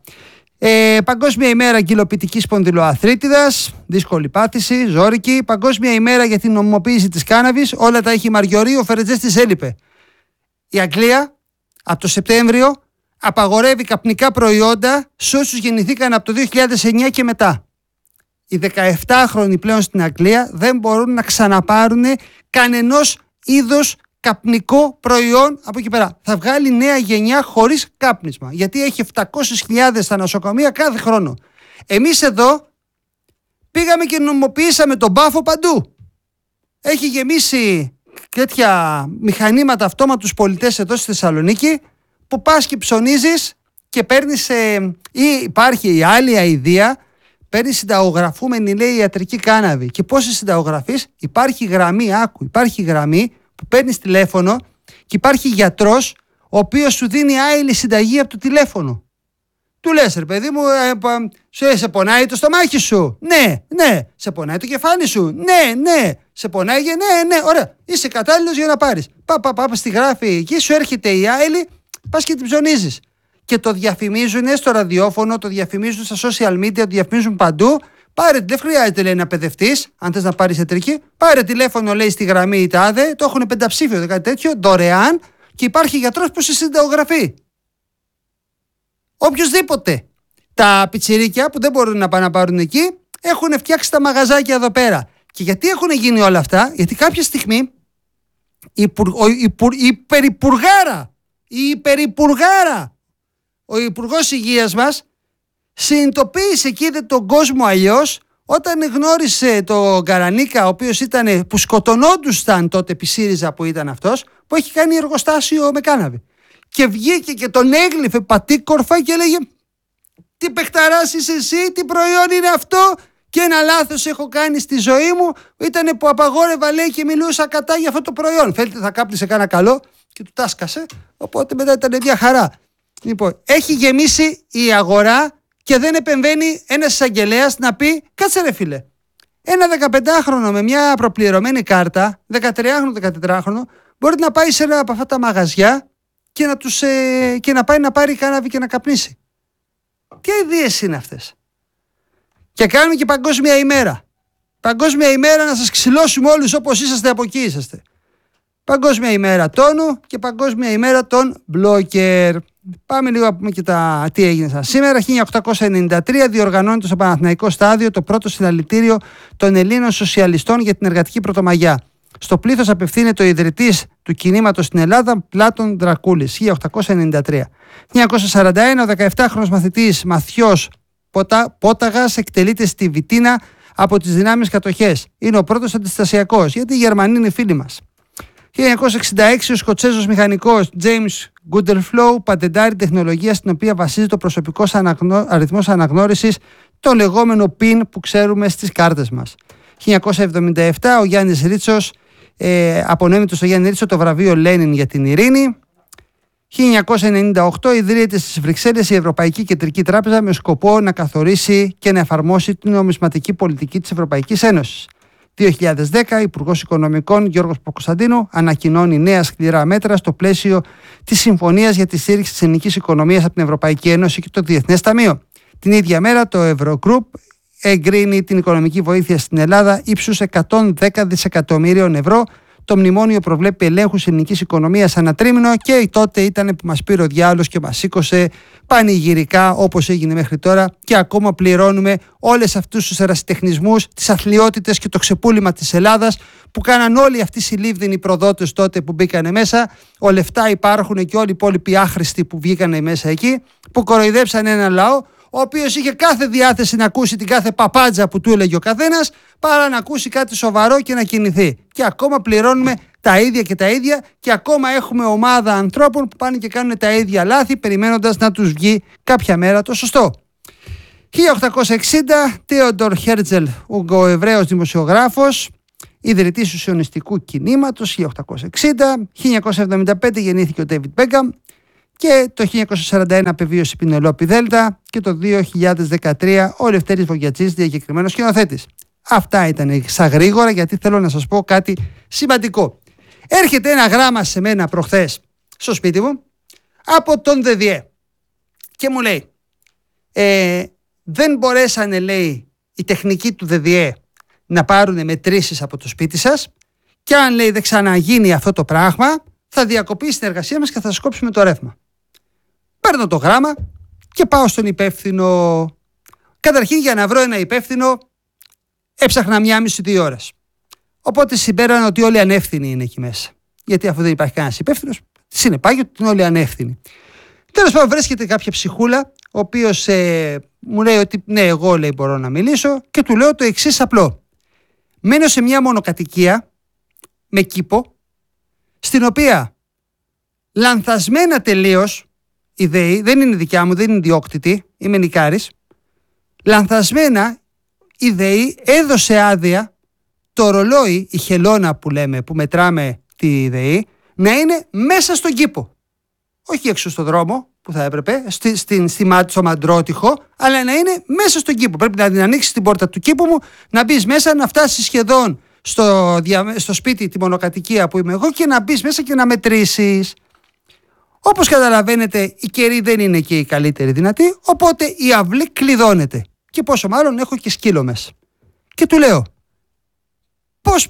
Ε, Παγκόσμια ημέρα γκυλοποιητικής σπονδυλοαρθρίτιδας, δύσκολη πάθηση, ζώρικη. Παγκόσμια ημέρα για την νομιμοποίηση της κάναβης, όλα τα έχει η Μαριωρή, ο Φερετζές της έλειπε. Η Αγγλία από το Σεπτέμβριο απαγορεύει καπνικά προϊόντα σε όσους γεννηθήκαν από το δύο χιλιάδες εννιά και μετά. Οι δεκαεπτάχρονοι πλέον στην Αγγλία δεν μπορούν να ξαναπάρουν κανενός είδος καπνικό προϊόν από εκεί πέρα. Θα βγάλει νέα γενιά χωρίς κάπνισμα. Γιατί έχει επτακόσιες χιλιάδες στα νοσοκομεία κάθε χρόνο. Εμείς εδώ πήγαμε και νομιμοποιήσαμε τον μπάφο παντού. Έχει γεμίσει τέτοια μηχανήματα αυτόματους πολιτές εδώ στη Θεσσαλονίκη που πας και ψωνίζεις και παίρνεις ε, ή υπάρχει η άλλη αηδία, παίρνεις συνταγογραφούμενη λέει ιατρική κάναβη. Και πόσες συνταγογραφείς? Υπάρχει γραμμή, άκου, υπάρχει γραμμή που παίρνεις τηλέφωνο και υπάρχει γιατρός ο οποίος σου δίνει άειλη συνταγή από το τηλέφωνο. Του λες ρε παιδί μου, ε, σε, σε πονάει το στομάχι σου? Ναι, ναι. Σε πονάει το κεφάλι σου? Ναι, ναι. Σε πονάει? Ναι, ναι. Ωραία. Είσαι κατάλληλος για να πάρεις. Πά, πά, πά, στη γράφη εκεί, σου έρχεται η άειλη, πας και την ψωνίζεις. Και το διαφημίζουν στο ραδιόφωνο, το διαφημίζουν στα social media, το διαφημίζουν παντού. Πάρε, δεν χρειάζεται, λέει, να παιδευτείς. Αν θες να πάρεις ιατρική, πάρε τηλέφωνο, λέει, στη γραμμή η τάδε. Το έχουν πενταψήφιο, κάτι τέτοιο, δωρεάν, και υπάρχει γιατρός που σε συνταγογραφεί. Οποιοσδήποτε. Τα πιτσιρίκια που δεν μπορούν να πάνε να πάρουν εκεί, έχουν φτιάξει τα μαγαζάκια εδώ πέρα. Και γιατί έχουν γίνει όλα αυτά? Γιατί κάποια στιγμή η, ο, η, η υπερυπουργάρα, η υπερυπουργάρα, ο Υπουργός Υγείας μας συνειδητοποίησε και είδε τον κόσμο αλλιώς όταν γνώρισε τον Καρανίκα, ο οποίος ήταν, που σκοτωνόντουσαν τότε επί ΣΥΡΙΖΑ που ήταν αυτός, που έχει κάνει εργοστάσιο με κάναβη. Και βγήκε και τον έγλυφε πατήκορφα και έλεγε: τι παιχταράς είσαι εσύ, τι προϊόν είναι αυτό? Και ένα λάθος έχω κάνει στη ζωή μου, ήταν που απαγόρευα, λέει, και μιλούσα κατά για αυτό το προϊόν. Φαίνεται θα κάπνισε κάνα καλό και του τάσκασε, οπότε μετά ήταν μια χαρά. Λοιπόν, έχει γεμίσει η αγορά και δεν επεμβαίνει ένας εισαγγελέας να πει: κάτσε ρε φίλε, ένα δεκαπεντάχρονο με μια προπληρωμένη κάρτα, δεκατριάχρονο, δεκατετράχρονο, μπορεί να πάει σε ένα από αυτά τα μαγαζιά και να, τους, ε, και να πάει να πάρει κάναβη και να καπνίσει. Τι ιδέες είναι αυτές? Και κάνουμε και παγκόσμια ημέρα. Παγκόσμια ημέρα να σας ξυλώσουμε όλους όπως είσαστε, από εκεί είσαστε. Παγκόσμια ημέρα τόνου και παγκόσμια ημέρα των μπλόκερ. Πάμε λίγο να πούμε και τα τι έγινε σας. Σήμερα, χίλια οκτακόσια ενενήντα τρία, διοργανώνεται στο Παναθηναϊκό Στάδιο το πρώτο συλλαλητήριο των Ελλήνων Σοσιαλιστών για την Εργατική Πρωτομαγιά. Στο πλήθος απευθύνεται ο ιδρυτής του κινήματος στην Ελλάδα, Πλάτων Δρακούλης, χίλια οκτακόσια ενενήντα τρία. χίλια εννιακόσια σαράντα ένα, ο δεκαεπτάχρονος μαθητής Μαθιός Ποτα, Πόταγας εκτελείται στη Βιτίνα από τις δυνάμεις κατοχές. Είναι ο πρώτος αντιστασιακός, γιατί οι Γερμανοί είναι φίλοι μας. χίλια εννιακόσια εξήντα έξι, ο Σκοτσέζος μηχανικός James Goodfellow πατεντάρει τεχνολογία στην οποία βασίζεται ο προσωπικός αναγνω... αριθμός αναγνώρισης, το λεγόμενο PIN που ξέρουμε στις κάρτες μας. χίλια εννιακόσια εβδομήντα επτά, ο Γιάννης Ρίτσος ε, απονέμεται στο Γιάννη Ρίτσο το βραβείο Λένιν για την ειρήνη. χίλια εννιακόσια ενενήντα οκτώ, ιδρύεται στις Βρυξέλλες η Ευρωπαϊκή Κεντρική Τράπεζα με σκοπό να καθορίσει και να εφαρμόσει την νομισματική πολιτική της Ευρωπαϊκής Ένωσης. δύο χιλιάδες δέκα, Υπουργός Οικονομικών Γιώργος Παπακοσταντίνου ανακοινώνει νέα σκληρά μέτρα στο πλαίσιο της Συμφωνίας για τη στήριξη της ελληνικής οικονομίας από την Ευρωπαϊκή Ένωση και το Διεθνές Ταμείο. Την ίδια μέρα, το Eurogroup εγκρίνει την οικονομική βοήθεια στην Ελλάδα ύψους εκατόν δέκα δισεκατομμύριων ευρώ. Το μνημόνιο προβλέπει ελέγχους ελληνικής οικονομίας ανά τρίμηνο και τότε ήταν που μας πήρε ο διάολος και μας σήκωσε πανηγυρικά όπως έγινε μέχρι τώρα, και ακόμα πληρώνουμε όλες αυτούς τους ερασιτεχνισμούς, τις αθλιότητες και το ξεπούλημα της Ελλάδας που κάναν όλοι αυτοί οι συλλήβδινοι προδότες τότε που μπήκανε μέσα. Ο λεφτά υπάρχουν και όλοι οι υπόλοιποι άχρηστοι που βγήκανε μέσα εκεί, που κοροϊδέψαν ένα λαό ο οποίος είχε κάθε διάθεση να ακούσει την κάθε παπάντζα που του έλεγε ο καθένας, παρά να ακούσει κάτι σοβαρό και να κινηθεί. Και ακόμα πληρώνουμε τα ίδια και τα ίδια, και ακόμα έχουμε ομάδα ανθρώπων που πάνε και κάνουν τα ίδια λάθη, περιμένοντας να τους βγει κάποια μέρα το σωστό. χίλια οκτακόσια εξήντα, Θέοντορ Χέρτζελ, ο Εβραίος δημοσιογράφος, ιδρυτής του σιωνιστικού κινήματος, χίλια οκτακόσια εξήντα. χίλια εννιακόσια εβδομήντα πέντε γεννήθηκε ο Ντέιβιντ Μπέκαμ. Και το χίλια εννιακόσια σαράντα ένα απεβίωσε η Πινελόπη Δέλτα, και το δύο χιλιάδες δεκατρία ο Λευτέρης Βογιατζής, διακεκριμένος σκηνοθέτης. Αυτά ήταν στα γρήγορα, γιατί θέλω να σας πω κάτι σημαντικό. Έρχεται ένα γράμμα σε μένα προχθές στο σπίτι μου από τον ΔΔΕ και μου λέει ε, δεν μπορέσανε, λέει, οι τεχνικοί του ΔΔΕ να πάρουν μετρήσεις από το σπίτι σας, και αν, λέει, δεν ξαναγίνει αυτό το πράγμα θα διακοπεί η συνεργασία μας και θα σας κόψουμε το ρεύμα. Παίρνω το γράμμα και πάω στον υπεύθυνο. Καταρχήν, για να βρω ένα υπεύθυνο έψαχνα μία μισή δύο ώρες. Οπότε συμπέρανα ότι όλοι ανεύθυνοι είναι εκεί μέσα. Γιατί αφού δεν υπάρχει κανένας υπεύθυνος, συνεπάγεται ότι είναι όλοι ανεύθυνοι. Τέλος πάντων, βρίσκεται κάποια ψυχούλα, ο οποίος ε, μου λέει ότι ναι, εγώ, λέει, μπορώ να μιλήσω, και του λέω το εξής απλό. Μένω σε μια μονοκατοικία με κήπο, στην οποία λανθασμένα τελείως η ΔΕΗ, δεν είναι δικιά μου, δεν είναι ιδιόκτητη, είμαι νοικάρης, λανθασμένα η ΔΕΗ έδωσε άδεια το ρολόι, η χελώνα που λέμε, που μετράμε τη ΔΕΗ, να είναι μέσα στον κήπο. Όχι έξω στον δρόμο που θα έπρεπε, στη, στη, στη, στο μαντρότυχο, αλλά να είναι μέσα στον κήπο. Πρέπει να την ανοίξεις την πόρτα του κήπου μου, να μπεις μέσα, να φτάσεις σχεδόν στο, στο σπίτι, τη μονοκατοικία που είμαι εγώ, και να μπεις μέσα και να μετρήσεις. Όπως καταλαβαίνετε, η καιρή δεν είναι και η καλύτερη δυνατή, οπότε η αυλή κλειδώνεται. Και πόσο μάλλον έχω και σκύλο μέσα. Και του λέω, πώς,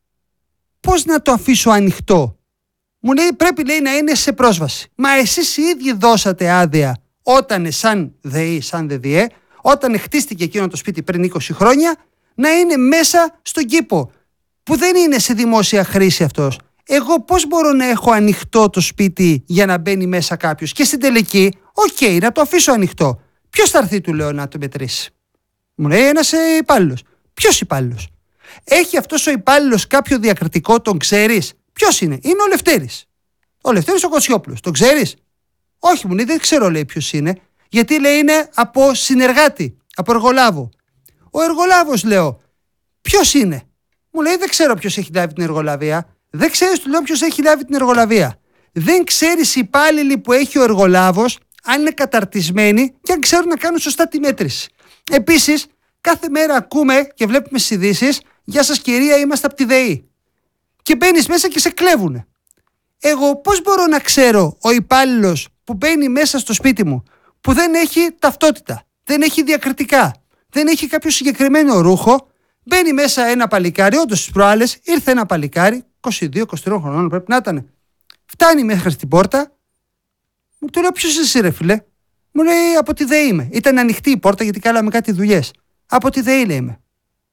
πώς να το αφήσω ανοιχτό? Μου λέει, πρέπει λέει, να είναι σε πρόσβαση. Μα εσείς οι ίδιοι δώσατε άδεια όταν σαν ΔΕΗ, σαν ΔΕΔΙΕ, όταν χτίστηκε εκείνο το σπίτι πριν είκοσι χρόνια, να είναι μέσα στον κήπο, που δεν είναι σε δημόσια χρήση αυτός. Εγώ πώς μπορώ να έχω ανοιχτό το σπίτι για να μπαίνει μέσα κάποιος? Και στην τελική, οκ, okay, να το αφήσω ανοιχτό. Ποιος θα έρθει, του λέω, να το μετρήσει? Μου λέει ένας υπάλληλος. Ποιος υπάλληλος? Έχει αυτός ο υπάλληλος κάποιο διακριτικό, τον ξέρεις? Ποιος είναι? Είναι ο Λευτέρης. Ο Λευτέρης ο Κοτσιόπουλος. Τον ξέρεις? Όχι, μου λέει, δεν ξέρω, λέει, ποιος είναι. Γιατί λέει είναι από συνεργάτη, από εργολάβο. Ο εργολάβος, λέω, ποιος είναι? Μου λέει, δεν ξέρω ποιος έχει λάβει την εργολαβία. Δεν ξέρεις, του λέω, ποιος έχει λάβει την εργολαβία. Δεν ξέρεις οι υπάλληλοι που έχει ο εργολάβος αν είναι καταρτισμένοι και αν ξέρουν να κάνουν σωστά τη μέτρηση. Επίσης, κάθε μέρα ακούμε και βλέπουμε στις ειδήσεις, γεια σας κυρία, είμαστε από τη ΔΕΗ. Και μπαίνεις μέσα και σε κλέβουνε. Εγώ πώς μπορώ να ξέρω ο υπάλληλος που μπαίνει μέσα στο σπίτι μου, που δεν έχει ταυτότητα, δεν έχει διακριτικά, δεν έχει κάποιο συγκεκριμένο ρούχο, μπαίνει μέσα ένα παλικάρι? Όντως τις προάλλες ήρθε ένα παλικάρι, είκοσι δύο είκοσι τρία χρονών πρέπει να ήταν. Φτάνει μέχρι στην πόρτα, μου του λέω, ποιος εσύ ρε φίλε? Μου λέει, από τη ΔΕΗ είμαι. Ήταν ανοιχτή η πόρτα γιατί κάναμε κάτι δουλειές. Από τη ΔΕΗ, λέει, είμαι.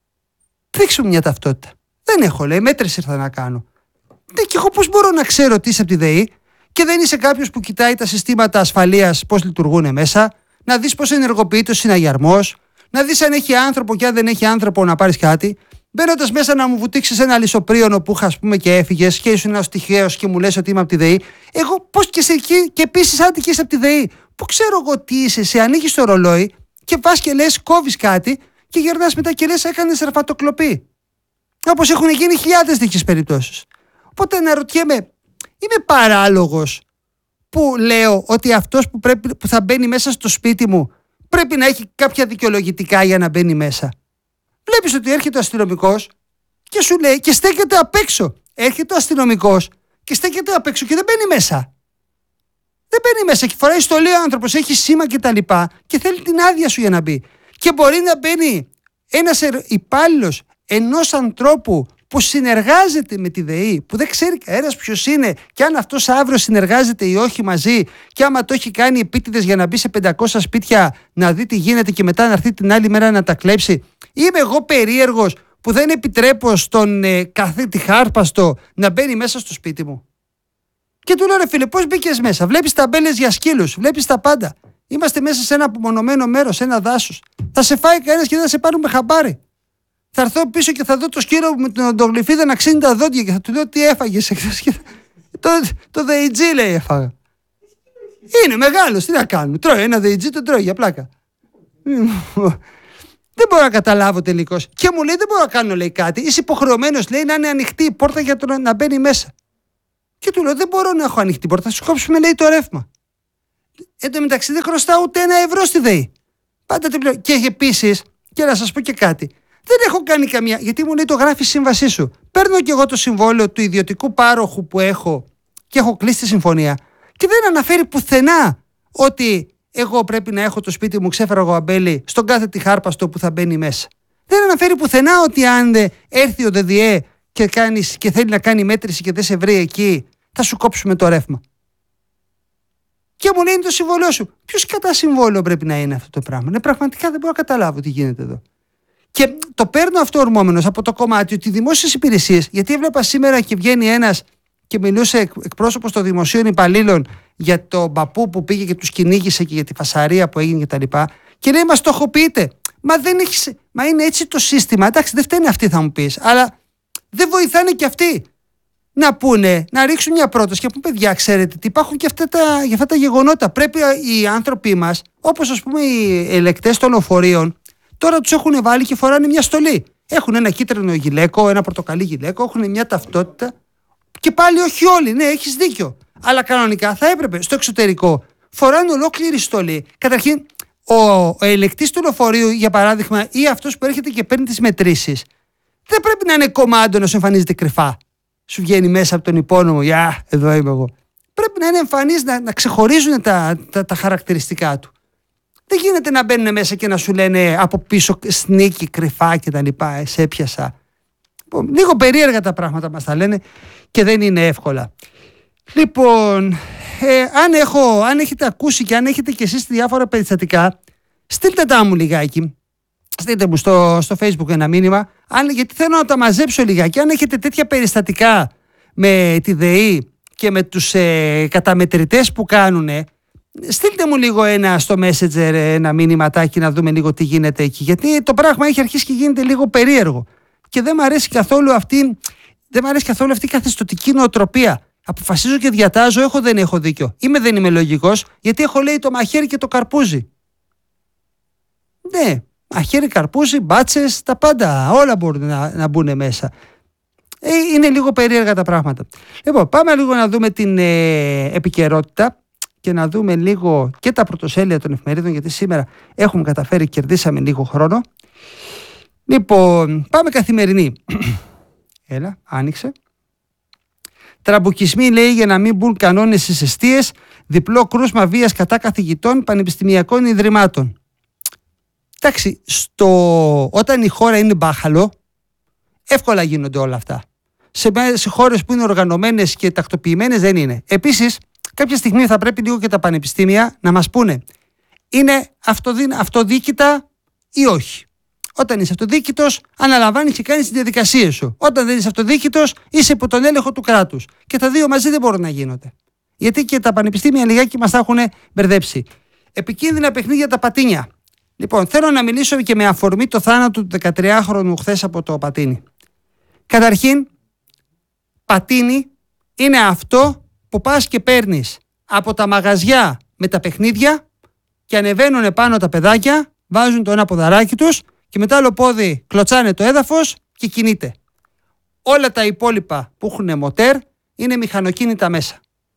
Δείξου μια ταυτότητα. Δεν έχω, λέει, μέτρηση ήρθα να κάνω. Ναι, και εγώ πώς μπορώ να ξέρω ότι είσαι από τη ΔΕΗ και δεν είσαι κάποιος που κοιτάει τα συστήματα ασφαλείας, πώς λειτουργούν μέσα, να δεις πώς ενεργοποιείται ο συναγερμός, να δεις αν έχει άνθρωπο και αν δεν έχει άνθρωπο να πάρεις κάτι. Μπαίνοντας μέσα να μου βουτήξεις ένα λισοπρίωνο που είχα, ας πούμε, και έφυγες και ήσουν ένας τυχαίος και μου λες ότι είμαι από τη ΔΕΗ. Εγώ πώς και σε εκεί, και επίσης αν και είσαι από τη ΔΕΗ, πού ξέρω εγώ τι είσαι? Σε ανοίγεις το ρολόι και πας και λες, κόβεις κάτι και γυρνάς μετά και λες, έκανες ρεφατοκλοπή. Όπως έχουν γίνει χιλιάδες τέτοιες περιπτώσεις. Οπότε αναρωτιέμαι, είμαι παράλογος που λέω ότι αυτός που, πρέπει, που θα μπαίνει μέσα στο σπίτι μου πρέπει να έχει κάποια δικαιολογητικά για να μπαίνει μέσα? Βλέπεις ότι έρχεται ο αστυνομικός και σου λέει και στέκεται απ' έξω. Έρχεται ο αστυνομικός και στέκεται απ' έξω και δεν μπαίνει μέσα. Δεν μπαίνει μέσα και φοράει στολή ο άνθρωπος, έχει σήμα και τα λοιπά και θέλει την άδεια σου για να μπει. Και μπορεί να μπαίνει ένας υπάλληλος ενός ανθρώπου που συνεργάζεται με τη ΔΕΗ, που δεν ξέρει κανένας ποιος είναι και αν αυτός αύριο συνεργάζεται ή όχι μαζί, και άμα το έχει κάνει επίτηδες για να μπει σε πεντακόσια σπίτια να δει τι γίνεται και μετά να έρθει την άλλη μέρα να τα κλέψει. Είμαι εγώ περίεργος που δεν επιτρέπω στον ε, καθήτη χάρπαστο να μπαίνει μέσα στο σπίτι μου? Και του λέω, ρε φίλε, πώς μπήκες μέσα? Βλέπεις ταμπέλες για σκύλους, βλέπεις τα πάντα. Είμαστε μέσα σε ένα απομονωμένο μέρος, σε ένα δάσος. Θα σε φάει κανένας και δεν θα σε πάρουμε χαμπάρι. Θα έρθω πίσω και θα δω το σκύλο μου με την οντογλυφίδα να ξύνει τα δόντια και θα του λέω, τι έφαγες? το, το ΔΕΙΤΖΙ, λέει, έφαγα. Είναι μεγάλος, τι να κάνουμε? Τρώει ένα ΔΕΙΤΖΙ, το τρώει για πλάκα. Δεν μπορώ να καταλάβω τελικώς. Και μου λέει, δεν μπορώ να κάνω, λέει, κάτι. Είσαι υποχρεωμένος, λέει, να είναι ανοιχτή η πόρτα για το να μπαίνει μέσα. Και του λέω, δεν μπορώ να έχω ανοιχτή πόρτα. Θα σου κόψουμε, λέει, το ρεύμα. Εν τω μεταξύ δεν χρωστάω ούτε ένα ευρώ στη ΔΕΗ. Πάντα την πλέον. Και επίσης, και να σας πω και κάτι. Δεν έχω κάνει καμία. Γιατί μου λέει, το γράφει η σύμβασή σου. Παίρνω και εγώ το συμβόλαιο του ιδιωτικού πάροχου που έχω και έχω κλείσει τη συμφωνία. Και δεν αναφέρει πουθενά ότι εγώ πρέπει να έχω το σπίτι μου, ξέφερα εγώ αμπέλι, στον κάθε τη χάρπαστο που θα μπαίνει μέσα. Δεν αναφέρει πουθενά ότι αν έρθει ο ΔΕΔΙΕ και, κάνεις, και θέλει να κάνει μέτρηση και δεν σε βρει εκεί, θα σου κόψουμε το ρεύμα. Και μου λέει, είναι το συμβόλαιο σου. Ποιος κατά συμβόλαιο πρέπει να είναι αυτό το πράγμα? Ναι, πραγματικά δεν μπορώ να καταλάβω τι γίνεται εδώ. Και το παίρνω αυτό ορμόμενος από το κομμάτι ότι οι δημόσιες υπηρεσίες, γιατί έβλεπα σήμερα και βγαίνει ένας και μιλούσε εκπρόσωπος των δημοσίων υπαλλήλων για τον παππού που πήγε και τους κυνήγησε και για τη φασαρία που έγινε κτλ. Και, και λέει, μα στοχοποιείτε. Μα δεν έχεις, μα είναι έτσι το σύστημα. Εντάξει, δεν φταίνε αυτοί, θα μου πεις, αλλά δεν βοηθάνε και αυτοί να πούνε, να ρίξουν μια πρόταση και να πούν, παιδιά, ξέρετε τι, υπάρχουν και αυτά τα, για αυτά τα γεγονότα. Πρέπει οι άνθρωποι μας, όπως ας πούμε οι ελεκτές των λεωφορείων, τώρα τους έχουν βάλει και φοράνε μια στολή. Έχουν ένα κίτρινο γυλαίκο, ένα πορτοκαλί γυλαίκο, έχουν μια ταυτότητα. Και πάλι όχι όλοι, ναι, έχεις δίκιο. Αλλά κανονικά θα έπρεπε στο εξωτερικό φοράνε ολόκληρη στολή. Καταρχήν, ο, ο ελεκτής του λεωφορείου, για παράδειγμα, ή αυτός που έρχεται και παίρνει τις μετρήσεις, δεν πρέπει να είναι κομμάντο να σου εμφανίζεται κρυφά. Σου βγαίνει μέσα από τον υπόνομο, γεια, εδώ είμαι εγώ. πρέπει να είναι εμφανής, να, να ξεχωρίζουν τα, τα, τα χαρακτηριστικά του. Δεν γίνεται να μπαίνουν μέσα και να σου λένε από πίσω σνίκι, κρυφά και τα λοιπά, ε, σε έπιασα. Λίγο περίεργα τα πράγματα μας τα λένε και δεν είναι εύκολα. Λοιπόν, ε, αν, έχω, αν έχετε ακούσει και αν έχετε και εσείς διάφορα περιστατικά, στείλτε τα μου λιγάκι. Στείλτε μου στο, στο Facebook ένα μήνυμα, αν, γιατί θέλω να τα μαζέψω λιγάκι. Αν έχετε τέτοια περιστατικά με τη ΔΕΗ και με τους ε, καταμετρητές που κάνουν, στείλτε μου λίγο ένα στο Messenger, ένα μήνυματάκι να δούμε λίγο τι γίνεται εκεί. Γιατί το πράγμα έχει αρχίσει και γίνεται λίγο περίεργο. Και δεν μου αρέσει καθόλου αυτή, δεν μ' αρέσει καθόλου αυτή η καθεστωτική νοοτροπία. Αποφασίζω και διατάζω, έχω δεν έχω δίκιο. Είμαι δεν είμαι λογικός, γιατί έχω λέει το μαχαίρι και το καρπούζι. Ναι, μαχαίρι, καρπούζι, μπάτσες, τα πάντα, όλα μπορούν να, να μπουν μέσα. Ε, είναι λίγο περίεργα τα πράγματα. Λοιπόν, πάμε λίγο να δούμε την ε, επικαιρότητα και να δούμε λίγο και τα πρωτοσέλιδα των εφημερίδων, γιατί σήμερα έχουμε καταφέρει, κερδίσαμε λίγο χρόνο. Λοιπόν, πάμε Καθημερινή. Έλα, άνοιξε. Τραμπουκισμοί λέει για να μην μπουν κανόνες στις εστίες, διπλό κρούσμα βίας κατά καθηγητών πανεπιστημιακών ιδρυμάτων. Εντάξει, στο... όταν η χώρα είναι μπάχαλο, εύκολα γίνονται όλα αυτά. Σε, σε χώρες που είναι οργανωμένες και τακτοποιημένες δεν είναι. Επίσης, κάποια στιγμή θα πρέπει λίγο και τα πανεπιστήμια να μας πούνε, είναι αυτοδι... αυτοδιοίκητα ή όχι. Όταν είσαι αυτοδιοίκητος, αναλαμβάνεις και κάνεις τις διαδικασίες σου. Όταν δεν είσαι αυτοδιοίκητος, είσαι υπό τον έλεγχο του κράτους. Και τα δύο μαζί δεν μπορούν να γίνονται. Γιατί και τα πανεπιστήμια λιγάκι μας τα έχουν μπερδέψει. Επικίνδυνα παιχνίδια τα πατίνια. Λοιπόν, θέλω να μιλήσω και με αφορμή το θάνατο του δεκατριάχρονου χθες από το πατίνι. Καταρχήν, πατίνι είναι αυτό που πας και παίρνεις από τα μαγαζιά με τα παιχνίδια και ανεβαίνουν πάνω τα παιδάκια, βάζουν το ένα ποδαράκι τους και με το άλλο πόδι κλωτσάνε το έδαφος και κινείται. Όλα τα υπόλοιπα που έχουν μοτέρ είναι μηχανοκίνητα μέσα.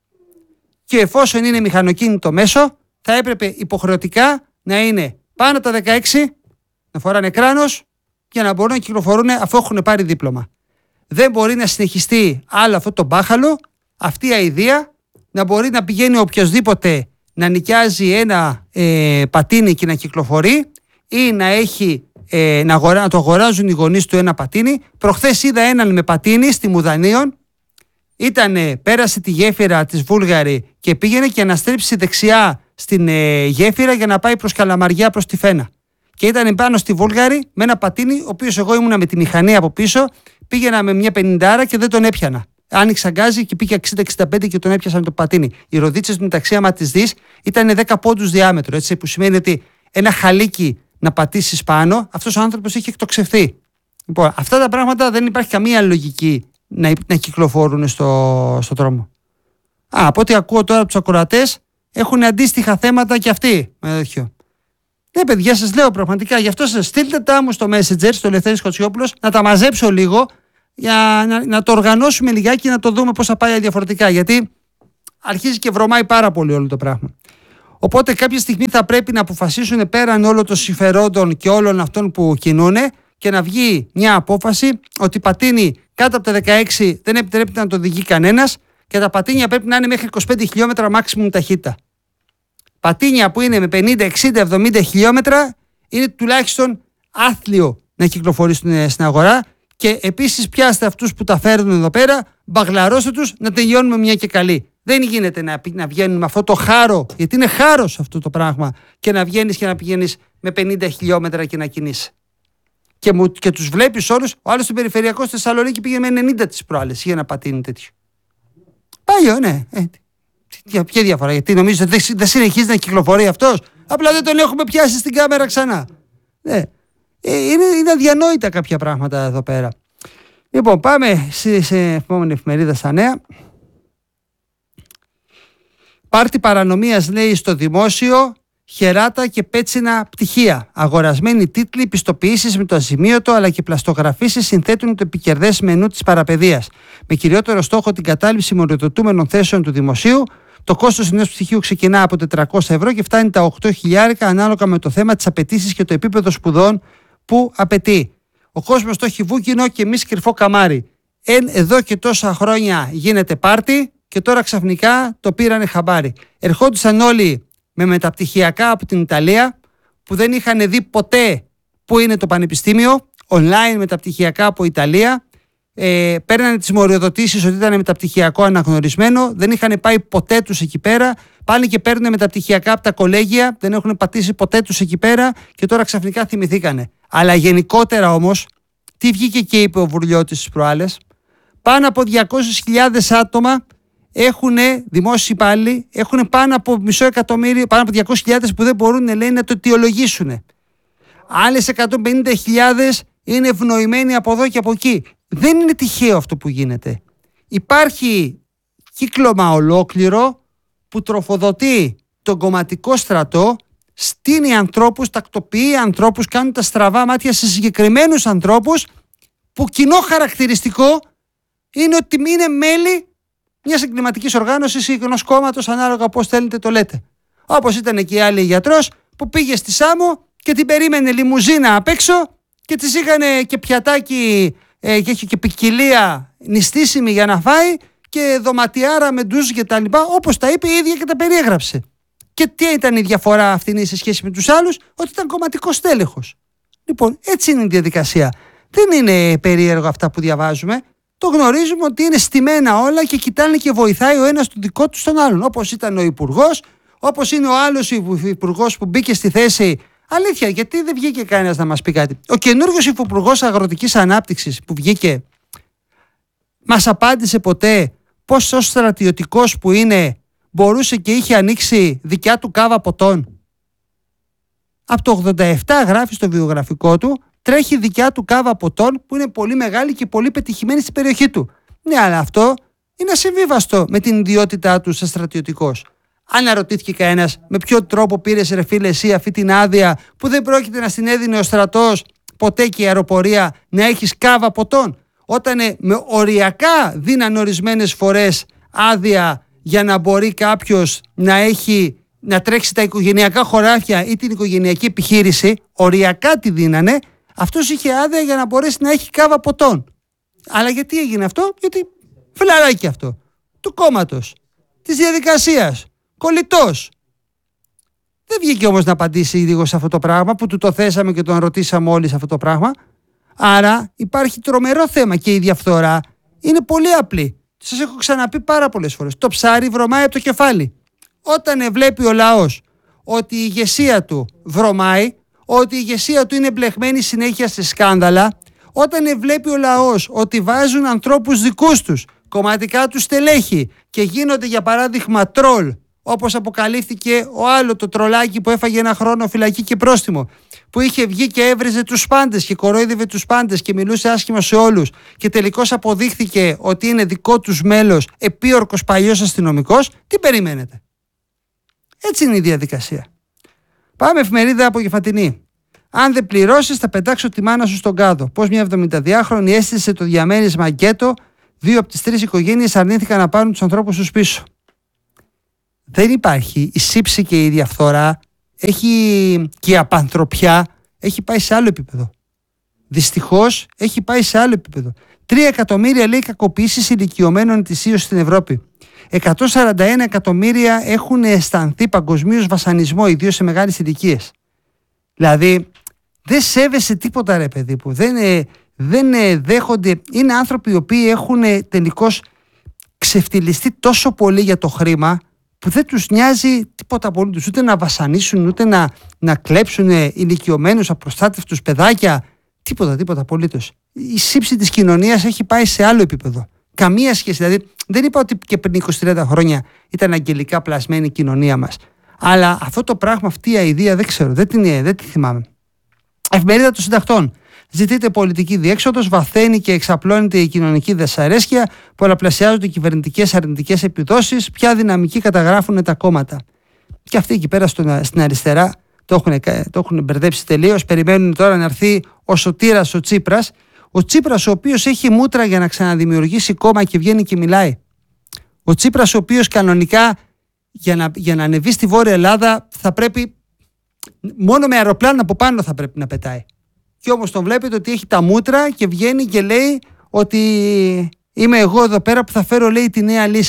Και εφόσον είναι μηχανοκίνητο μέσο, θα έπρεπε υποχρεωτικά να είναι πάνω από τα δεκαέξι, να φοράνε κράνος και να μπορούν να κυκλοφορούν αφού έχουν πάρει δίπλωμα. Δεν μπορεί να συνεχιστεί άλλο αυτό το μπάχαλο, αυτή η αηδία, να μπορεί να πηγαίνει οποιοσδήποτε να νοικιάζει ένα ε, πατίνι και να κυκλοφορεί ή να, έχει, ε, να, αγορά, να το αγοράζουν οι γονείς του ένα πατίνι. Προχθές είδα έναν με πατίνι στη Μουδανίων, ήτανε, πέρασε τη γέφυρα της Βούλγαρη και πήγαινε και αναστρέψει δεξιά στην ε, γέφυρα για να πάει προς Καλαμαριά, προς τη Φένα. Και ήταν πάνω στη Βούλγαρη με ένα πατίνι, ο οποίος εγώ ήμουνα με τη μηχανή από πίσω, πήγαινα με μια πενηντάρα και δεν τον έπιανα. Άνοιξα γκάζι και πήγε εξήντα εξήντα πέντε και τον έπιασα με το πατίνι. Οι ροδίτσες του μεταξύ, άμα τις δεις, ήταν δέκα πόντους διάμετρο. Έτσι, που σημαίνει ότι ένα χαλίκι να πατήσεις πάνω, αυτός ο άνθρωπος είχε εκτοξευθεί. Λοιπόν, αυτά τα πράγματα δεν υπάρχει καμία λογική να, να κυκλοφορούν στο, στο δρόμο. Α, από ό,τι ακούω τώρα από τους ακροατές, έχουν αντίστοιχα θέματα και αυτοί. Ναι, παιδιά, σας λέω πραγματικά, γι' αυτό σας στείλτε τα μου στο Messenger, στο Ελευθέρης Κοτσιόπουλος, να τα μαζέψω λίγο για να, να το οργανώσουμε λιγάκι και να το δούμε πώς θα πάει διαφορετικά. Γιατί αρχίζει και βρωμάει πάρα πολύ όλο το πράγμα. Οπότε κάποια στιγμή θα πρέπει να αποφασίσουν πέραν όλων των συμφερόντων και όλων αυτών που κινούν και να βγει μια απόφαση ότι πατίνι κάτω από τα δεκαέξι δεν επιτρέπεται να το οδηγεί κανένας και τα πατίνια πρέπει να είναι μέχρι είκοσι πέντε χιλιόμετρα maximum ταχύτητα. Πατίνια που είναι με πενήντα, εξήντα, εβδομήντα χιλιόμετρα είναι τουλάχιστον άθλιο να κυκλοφορήσουν στην αγορά. Και επίσης πιάστε αυτούς που τα φέρνουν εδώ πέρα, μπαγλαρώστε τους, να τελειώνουμε μια και καλή. Δεν γίνεται να, να βγαίνουν με αυτό το χάρο, γιατί είναι χάρος αυτό το πράγμα, και να βγαίνεις και να πηγαίνεις με πενήντα χιλιόμετρα και να κινείσαι. Και, μου, και τους βλέπεις όλους, ο άλλος στον περιφερειακό στη Θεσσαλονίκη πήγε με ενενήντα τις προάλλες για να πατίνει τέτοιο. Πάγιο, ναι. Ε, ποια διαφορά, γιατί νομίζω ότι δεν, δεν συνεχίζει να κυκλοφορεί αυτός, απλά δεν τον έχουμε πιάσει στην κάμερα ξανά. Ναι. Είναι, είναι αδιανόητα κάποια πράγματα εδώ πέρα. Λοιπόν, πάμε σε, σε επόμενη εφημερίδα στα νέα. Πάρτι παρανομίας, λέει, στο δημόσιο, χεράτα και πέτσινα πτυχία. Αγορασμένοι τίτλοι, πιστοποιήσεις με το αζημίωτο αλλά και πλαστογραφήσεις συνθέτουν το επικερδές μενού της παραπαιδείας. Με κυριότερο στόχο την κατάληψη μοριοδοτούμενων θέσεων του δημοσίου. Το κόστος ενός πτυχίου ξεκινά από τετρακόσια ευρώ και φτάνει τα οκτώ χιλιάδες ανάλογα με το θέμα της απαιτήσης και το επίπεδο σπουδών που απαιτεί. Ο κόσμος το έχει βούκινο και εμείς κρυφό καμάρι. Εν, εδώ και τόσα χρόνια γίνεται πάρτι και τώρα ξαφνικά το πήρανε χαμπάρι. Ερχόντουσαν όλοι με μεταπτυχιακά από την Ιταλία που δεν είχαν δει ποτέ που είναι το πανεπιστήμιο, online μεταπτυχιακά από Ιταλία. Ε, παίρνανε τις μοριοδοτήσεις ότι ήταν μεταπτυχιακό αναγνωρισμένο, δεν είχαν πάει ποτέ τους εκεί πέρα. Πάλι και παίρνουν μεταπτυχιακά από τα κολέγια, δεν έχουν πατήσει ποτέ τους εκεί πέρα και τώρα ξαφνικά θυμηθήκανε. Αλλά γενικότερα όμως, τι βγήκε και είπε ο Βουρλιώτης τις προάλλες, πάνω από διακόσιες χιλιάδες άτομα έχουν, δημόσιοι υπάλληλοι, έχουν πάνω από μισό εκατομμύριο, πάνω από διακόσιες χιλιάδες που δεν μπορούν, λέει, να το αιτιολογήσουν. Άλλες εκατόν πενήντα χιλιάδες είναι ευνοημένοι από εδώ και από εκεί. Δεν είναι τυχαίο αυτό που γίνεται. Υπάρχει κύκλωμα ολόκληρο που τροφοδοτεί τον κομματικό στρατό, στείνει ανθρώπους, τακτοποιεί ανθρώπους, κάνουν τα στραβά μάτια σε συγκεκριμένους ανθρώπους που κοινό χαρακτηριστικό είναι ότι είναι μέλη μιας εγκληματικής οργάνωσης ή ενός κόμματος, ανάλογα πώς θέλετε το λέτε. Όπως ήταν και η άλλη γιατρός που πήγε στη Σάμο και την περίμενε λιμουζίνα απ' έξω και της είχαν και πιατάκι ε, και έχει και ποικιλία νηστίσιμη για να φάει και δωματιάρα με ντουζ και τα λοιπά, όπως τα είπε η ίδια και τα περιέγραψε. Και τι ήταν η διαφορά αυτή σε σχέση με τους άλλους? Ότι ήταν κομματικός τέλεχος. Λοιπόν, έτσι είναι η διαδικασία. Δεν είναι περίεργο αυτά που διαβάζουμε. Το γνωρίζουμε ότι είναι στημένα όλα και κοιτάνε και βοηθάει ο ένας τον δικό του τον άλλον. Όπως ήταν ο υπουργός, όπως είναι ο άλλος υπουργός που μπήκε στη θέση. Αλήθεια, γιατί δεν βγήκε κανένας να μας πει κάτι? Ο καινούργιος υπουργός Αγροτικής Ανάπτυξης που βγήκε, μας απάντησε ποτέ πως ως στρατιωτικός που είναι μπορούσε και είχε ανοίξει δικιά του κάβα ποτών? Από το ογδόντα επτά γράφει στο βιογραφικό του, τρέχει δικιά του κάβα ποτών που είναι πολύ μεγάλη και πολύ πετυχημένη στην περιοχή του. Ναι, αλλά αυτό είναι ασυμβίβαστο με την ιδιότητά του σαν στρατιωτικός. Αναρωτήθηκε κανένας με ποιο τρόπο πήρες, ρε φίλε, εσύ αυτή την άδεια που δεν πρόκειται να στην έδινε ο στρατός ποτέ και η αεροπορία να έχεις κάβα ποτών, όταν με οριακά δίναν ορισμένες φορές άδεια για να μπορεί κάποιος να έχει, να τρέξει τα οικογενειακά χωράφια ή την οικογενειακή επιχείρηση, οριακά τη δίνανε. Αυτός είχε άδεια για να μπορέσει να έχει κάβα ποτών. Αλλά γιατί έγινε αυτό? Γιατί φιλαράκι αυτό του κόμματος, της διαδικασίας, κολλητός. Δεν βγήκε όμως να απαντήσει λίγο σε αυτό το πράγμα που του το θέσαμε και τον ρωτήσαμε όλοι σε αυτό το πράγμα. Άρα υπάρχει τρομερό θέμα και η διαφθορά είναι πολύ απλή. Σας έχω ξαναπεί πάρα πολλές φορές. Το ψάρι βρωμάει από το κεφάλι. Όταν βλέπει ο λαός ότι η ηγεσία του βρωμάει, ότι η ηγεσία του είναι μπλεγμένη συνέχεια σε σκάνδαλα, όταν βλέπει ο λαός ότι βάζουν ανθρώπους δικούς τους, κομματικά τους στελέχη και γίνονται για παράδειγμα τρόλ, όπως αποκαλύφθηκε ο άλλο το τρολάκι που έφαγε ένα χρόνο φυλακή και πρόστιμο, που είχε βγει και έβριζε τους πάντες και κορόιδευε τους πάντες και μιλούσε άσχημα σε όλους και τελικώς αποδείχθηκε ότι είναι δικό τους μέλος, επίορκος παλιός αστυνομικός. Τι περιμένετε? Έτσι είναι η διαδικασία. Πάμε εφημερίδα Απογευματινή. Αν δεν πληρώσεις θα πετάξω τη μάνα σου στον κάδο. Πώς μια εβδομηνταδυάχρονη έστησε το διαμέρισμα γκέτο, δύο από τις τρεις οικογένειες αρνήθηκαν να πάρουν τους ανθρώπους τους πίσω. Δεν υπάρχει. Η σύψη και η διαφθορά έχει, και η απανθρωπιά έχει πάει σε άλλο επίπεδο. Δυστυχώς έχει πάει σε άλλο επίπεδο. Τρία εκατομμύρια, λέει, κακοποιήσεις ηλικιωμένων ετησίως στην Ευρώπη. εκατόν σαράντα ένα εκατομμύρια έχουν αισθανθεί παγκοσμίως βασανισμό, ιδίως σε μεγάλες ηλικίες. Δηλαδή δεν σέβεσαι τίποτα, ρε παιδί που δεν, δεν δέχονται. Είναι άνθρωποι οι οποίοι έχουν τελικώς ξεφτυλιστεί τόσο πολύ για το χρήμα που δεν τους νοιάζει τίποτα απολύτως, ούτε να βασανίσουν, ούτε να, να κλέψουν ηλικιωμένους, απροστάτευτους παιδάκια, τίποτα, τίποτα απολύτως. Η σύψη της κοινωνίας έχει πάει σε άλλο επίπεδο. Καμία σχέση. Δηλαδή, δεν είπα ότι και πριν είκοσι με τριάντα χρόνια ήταν αγγελικά πλασμένη η κοινωνία μας. Αλλά αυτό το πράγμα, αυτή η αηδία δεν ξέρω, δεν την, δεν την θυμάμαι. Εφημερίδα των Συντακτών. Ζητείται πολιτική διέξοδος, βαθαίνει και εξαπλώνεται η κοινωνική δυσαρέσκεια, πολλαπλασιάζονται κυβερνητικές αρνητικές επιδόσεις, ποια δυναμική καταγράφουν τα κόμματα. Και αυτοί εκεί πέρα στο, στην αριστερά το έχουν, το έχουν μπερδέψει τελείως. Περιμένουν τώρα να έρθει ο σωτήρας ο Τσίπρας. Ο Τσίπρας ο οποίος έχει μούτρα για να ξαναδημιουργήσει κόμμα και βγαίνει και μιλάει. Ο Τσίπρας ο οποίος κανονικά για να, για να ανεβεί στη Βόρεια Ελλάδα θα πρέπει μόνο με αεροπλάνο από πάνω θα πρέπει να πετάει. Και όμως τον βλέπετε ότι έχει τα μούτρα και βγαίνει και λέει ότι είμαι εγώ εδώ πέρα που θα φέρω, λέει, τη νέα λύση.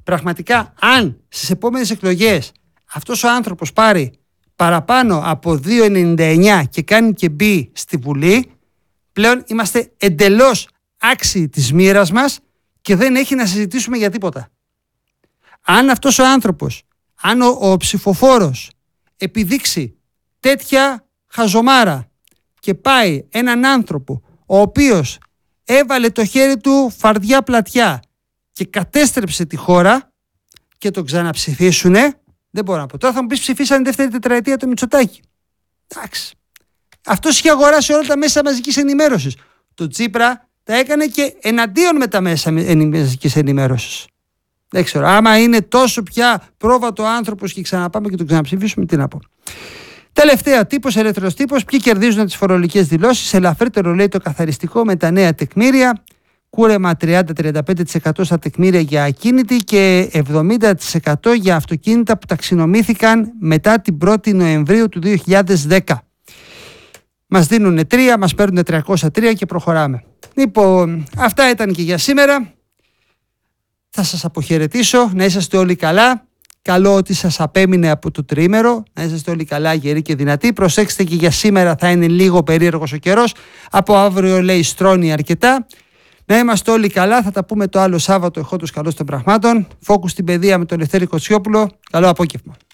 πραγματικά αν στις επόμενες εκλογές αυτός ο άνθρωπος πάρει παραπάνω από δύο ενενήντα εννιά και κάνει και μπει στη Βουλή, πλέον είμαστε εντελώς άξιοι της μοίρας μας και δεν έχει να συζητήσουμε για τίποτα. Αν αυτός ο άνθρωπος, αν ο, ο ψηφοφόρος επιδείξει τέτοια χαζομάρα και πάει έναν άνθρωπο ο οποίος έβαλε το χέρι του φαρδιά πλατιά και κατέστρεψε τη χώρα και τον ξαναψηφίσουνε, δεν μπορώ να πω. Τώρα θα μου πεις ψηφίσανε δεύτερη τετραετία το Μητσοτάκη. Εντάξει. Αυτός είχε αγοράσει όλα τα μέσα μαζικής ενημέρωσης. Το Τσίπρα τα έκανε και εναντίον με τα μέσα μαζικής ενημέρωσης. Δεν ξέρω. Άμα είναι τόσο πια πρόβατο άνθρωπος και ξαναπάμε και τον ξαναψηφίσουμε, τι να πω. Τελευταία τύπος, ελεύθερος τύπος. Ποιοι κερδίζουν τις φορολογικές δηλώσεις? Ελαφρύτερο λέει το καθαριστικό με τα νέα τεκμήρια. Κούρεμα τριάντα με τριάντα πέντε τοις εκατό στα τεκμήρια για ακίνητη και εβδομήντα τοις εκατό για αυτοκίνητα που ταξινομήθηκαν μετά την πρώτη Νοεμβρίου του δύο χιλιάδες δέκα. Μας δίνουν τρία, μας παίρνουν τριακόσια τρία και προχωράμε. Λοιπόν, αυτά ήταν και για σήμερα. Θα σας αποχαιρετήσω, να είσαστε όλοι καλά. Καλό ότι σας απέμεινε από το τρίμερο, να είσαστε όλοι καλά, γεροί και δυνατοί. Προσέξτε και για σήμερα θα είναι λίγο περίεργος ο καιρός. Από αύριο λέει στρώνει αρκετά. Να είμαστε όλοι καλά, θα τα πούμε το άλλο Σάββατο εχόντως καλώς των πραγμάτων. Φόκους στην παιδεία με τον Ελευθέρη Κοτσιόπουλο. Καλό απόγευμα.